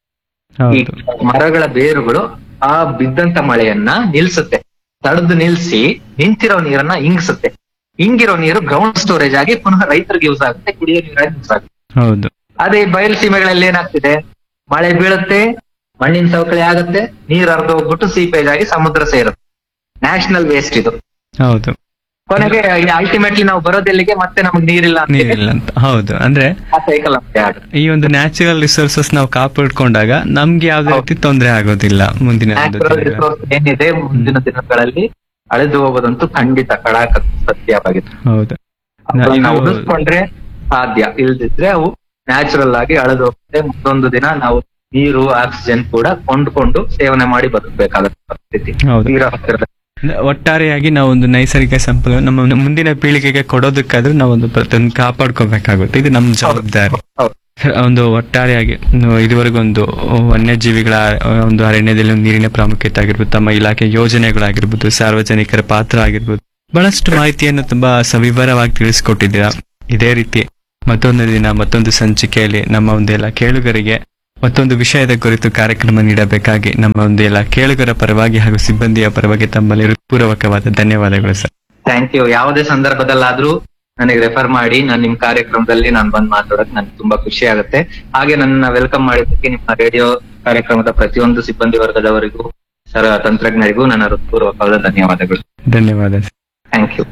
ಈ ಹೌದು. ಮರಗಳ ಬೇರುಗಳು ಆ ಬಿದ್ದಂತ ಮಳೆಯನ್ನ ನಿಲ್ಸುತ್ತೆ, ತಡೆದು ನಿಲ್ಸಿ ನಿಂತಿರೋ ನೀರನ್ನ ಇಂಗಿಸುತ್ತೆ. ಇಂಗಿರೋ ನೀರು ಗ್ರೌಂಡ್ ಸ್ಟೋರೇಜ್ ಆಗಿ ಪುನಃ ರೈತರಿಗೆ ಯೂಸ್ ಆಗುತ್ತೆ, ಕುಡಿಯೋ ನೀರಾಗಿ ಯೂಸ್ ಆಗುತ್ತೆ. ಹೌದು. ಅದೇ ಬಯಲು ಸೀಮೆಗಳಲ್ಲಿ ಏನಾಗ್ತಿದೆ, ಮಳೆ ಬೀಳುತ್ತೆ, ಮಣ್ಣಿನ ಸವಕಳಿ ಆಗುತ್ತೆ, ನೀರ್ ಹರಿದು ಹೋಗ್ಬಿಟ್ಟು ಸೀಪೇಜ್ ಆಗಿ ಸಮುದ್ರ ಸೇರುತ್ತೆ. ನ್ಯಾಷನಲ್ ವೇಸ್ಟ್ ಇದು. ಹೌದು. ಕೊನೆಗೆ ಅಲ್ಟಿಮೇಟ್ಲಿ ನಾವು ಬರೋದೆಲ್ಲಿಗೆ, ಮತ್ತೆ ನಮ್ಗೆ ನೀರಿಲ್ಲ ಅಂತ ನೀರಿಲ್ಲ ಅಂತ. ಹೌದು. ಅಂದ್ರೆ ಆ ಸೈಕಲ್ ಅಂತ ಆಗುತ್ತೆ. ಈ ಒಂದು ನ್ಯಾಚುರಲ್ ರಿಸೋರ್ಸಸ್ ನಾವು ಕಾಪಾಡ್ಕೊಂಡಾಗ ನಮ್ಗೆ ಯಾವ್ದೇ ರೀತಿ ತೊಂದರೆ ಆಗೋದಿಲ್ಲ ಮುಂದಿನ ಒಂದು ನ್ಯಾಚುರಲ್ ದಿನಗಳಲ್ಲಿ. ರಿಸೋರ್ಸ್ ಏನಿದೆ ಮುಂದಿನ ದಿನಗಳಲ್ಲಿ ಅಳೆದು ಹೋಗೋದಂತೂ ಖಂಡಿತ ಕಡಾಕ ಸತ್ಯವಾಗಿದೆ. ಹೌದು. ಅವುಗಳನ್ನ ನಾವು- ಉಳಿಸ್ಕೊಂಡ್ರೆ ಸಾಧ್ಯ, ಇಲ್ದಿದ್ರೆ ಅವು ನ್ಯಾಚುರಲ್ ಆಗಿ ಅಳೆದು ಹೋಗುತ್ತೆ. ಮುಂದೊಂದು ದಿನ ನಾವು ನೀರು ಆಕ್ಸಿಜನ್ ಕೂಡ ಕೊಂಡ್ಕೊಂಡು ಸೇವನೆ ಮಾಡಿ ಬದುಕಬೇಕಾದ ಪರಿಸ್ಥಿತಿ ಹೌದು. ತೀರಾ ಹತ್ತಿರದ. ಒಟ್ಟಾರೆಯಾಗಿ ನಾವು ಒಂದು ನೈಸರ್ಗಿಕ ಸಂಪದ ನಮ್ಮ ಮುಂದಿನ ಪೀಳಿಗೆಗೆ ಕೊಡೋದಕ್ಕಾದ್ರೂ ನಾವು ಒಂದು ಪ್ರತಿಯೊಂದು ಕಾಪಾಡ್ಕೋಬೇಕಾಗುತ್ತೆ. ಇದು ನಮ್ಮ ಜವಾಬ್ದಾರಿ. ಹೌದು. ಒಂದು ಒಟ್ಟಾರೆಯಾಗಿ ನಾವು ಇದುವರೆಗೂ ಒಂದು ವನ್ಯಜೀವಿಗಳ ಒಂದು ಅರಣ್ಯದಲ್ಲಿ ಒಂದು ನೀರಿನ ಪ್ರಾಮುಖ್ಯತೆ ಆಗಿರ್ಬೋದು, ತಮ್ಮ ಇಲಾಖೆ ಯೋಜನೆಗಳಾಗಿರ್ಬೋದು, ಸಾರ್ವಜನಿಕರ ಪಾತ್ರ ಆಗಿರ್ಬೋದು, ಬಹಳಷ್ಟು ಮಾಹಿತಿಯನ್ನು ತುಂಬಾ ಸವಿವರವಾಗಿ ತಿಳಿಸ್ಕೊಟ್ಟಿದ್ದೀರಾ. ಇದೇ ರೀತಿ ಮತ್ತೊಂದು ದಿನ ಮತ್ತೊಂದು ಸಂಚಿಕೆಯಲ್ಲಿ ನಮ್ಮ ಒಂದೆಲ್ಲ ಕೇಳುಗರಿಗೆ ಮತ್ತೊಂದು ವಿಷಯದ ಕುರಿತು ಕಾರ್ಯಕ್ರಮ ನೀಡಬೇಕಾಗಿ ನಮ್ಮ ಒಂದೆಲ್ಲ ಕೇಳುಗರ ಪರವಾಗಿ ಹಾಗೂ ಸಿಬ್ಬಂದಿಯ ಪರವಾಗಿ ತಮ್ಮಲ್ಲಿ ಹೃತ್ಪೂರ್ವಕವಾದ ಧನ್ಯವಾದಗಳು ಸರ್. Thank you. ಯಾವುದೇ ಸಂದರ್ಭದಲ್ಲಾದ್ರೂ ನನಗೆ ರೆಫರ್ ಮಾಡಿ, ನಾನು ನಿಮ್ ಕಾರ್ಯಕ್ರಮದಲ್ಲಿ ನಾನು ಬಂದ್ ಮಾತಾಡೋಕೆ ನನಗೆ ತುಂಬಾ ಖುಷಿ ಆಗುತ್ತೆ. ಹಾಗೆ ನನ್ನ ವೆಲ್ಕಮ್ ಮಾಡಿದ್ದಕ್ಕೆ ನಿಮ್ಮ ರೇಡಿಯೋ ಕಾರ್ಯಕ್ರಮದ ಪ್ರತಿಯೊಂದು ಸಿಬ್ಬಂದಿ ವರ್ಗದವರಿಗೂ ಸರ್ ತಂತ್ರಜ್ಞರಿಗೂ ನನ್ನ ಹೃತ್ಪೂರ್ವಕವಾದ ಧನ್ಯವಾದಗಳು. ಧನ್ಯವಾದ ಸರ್. Thank you.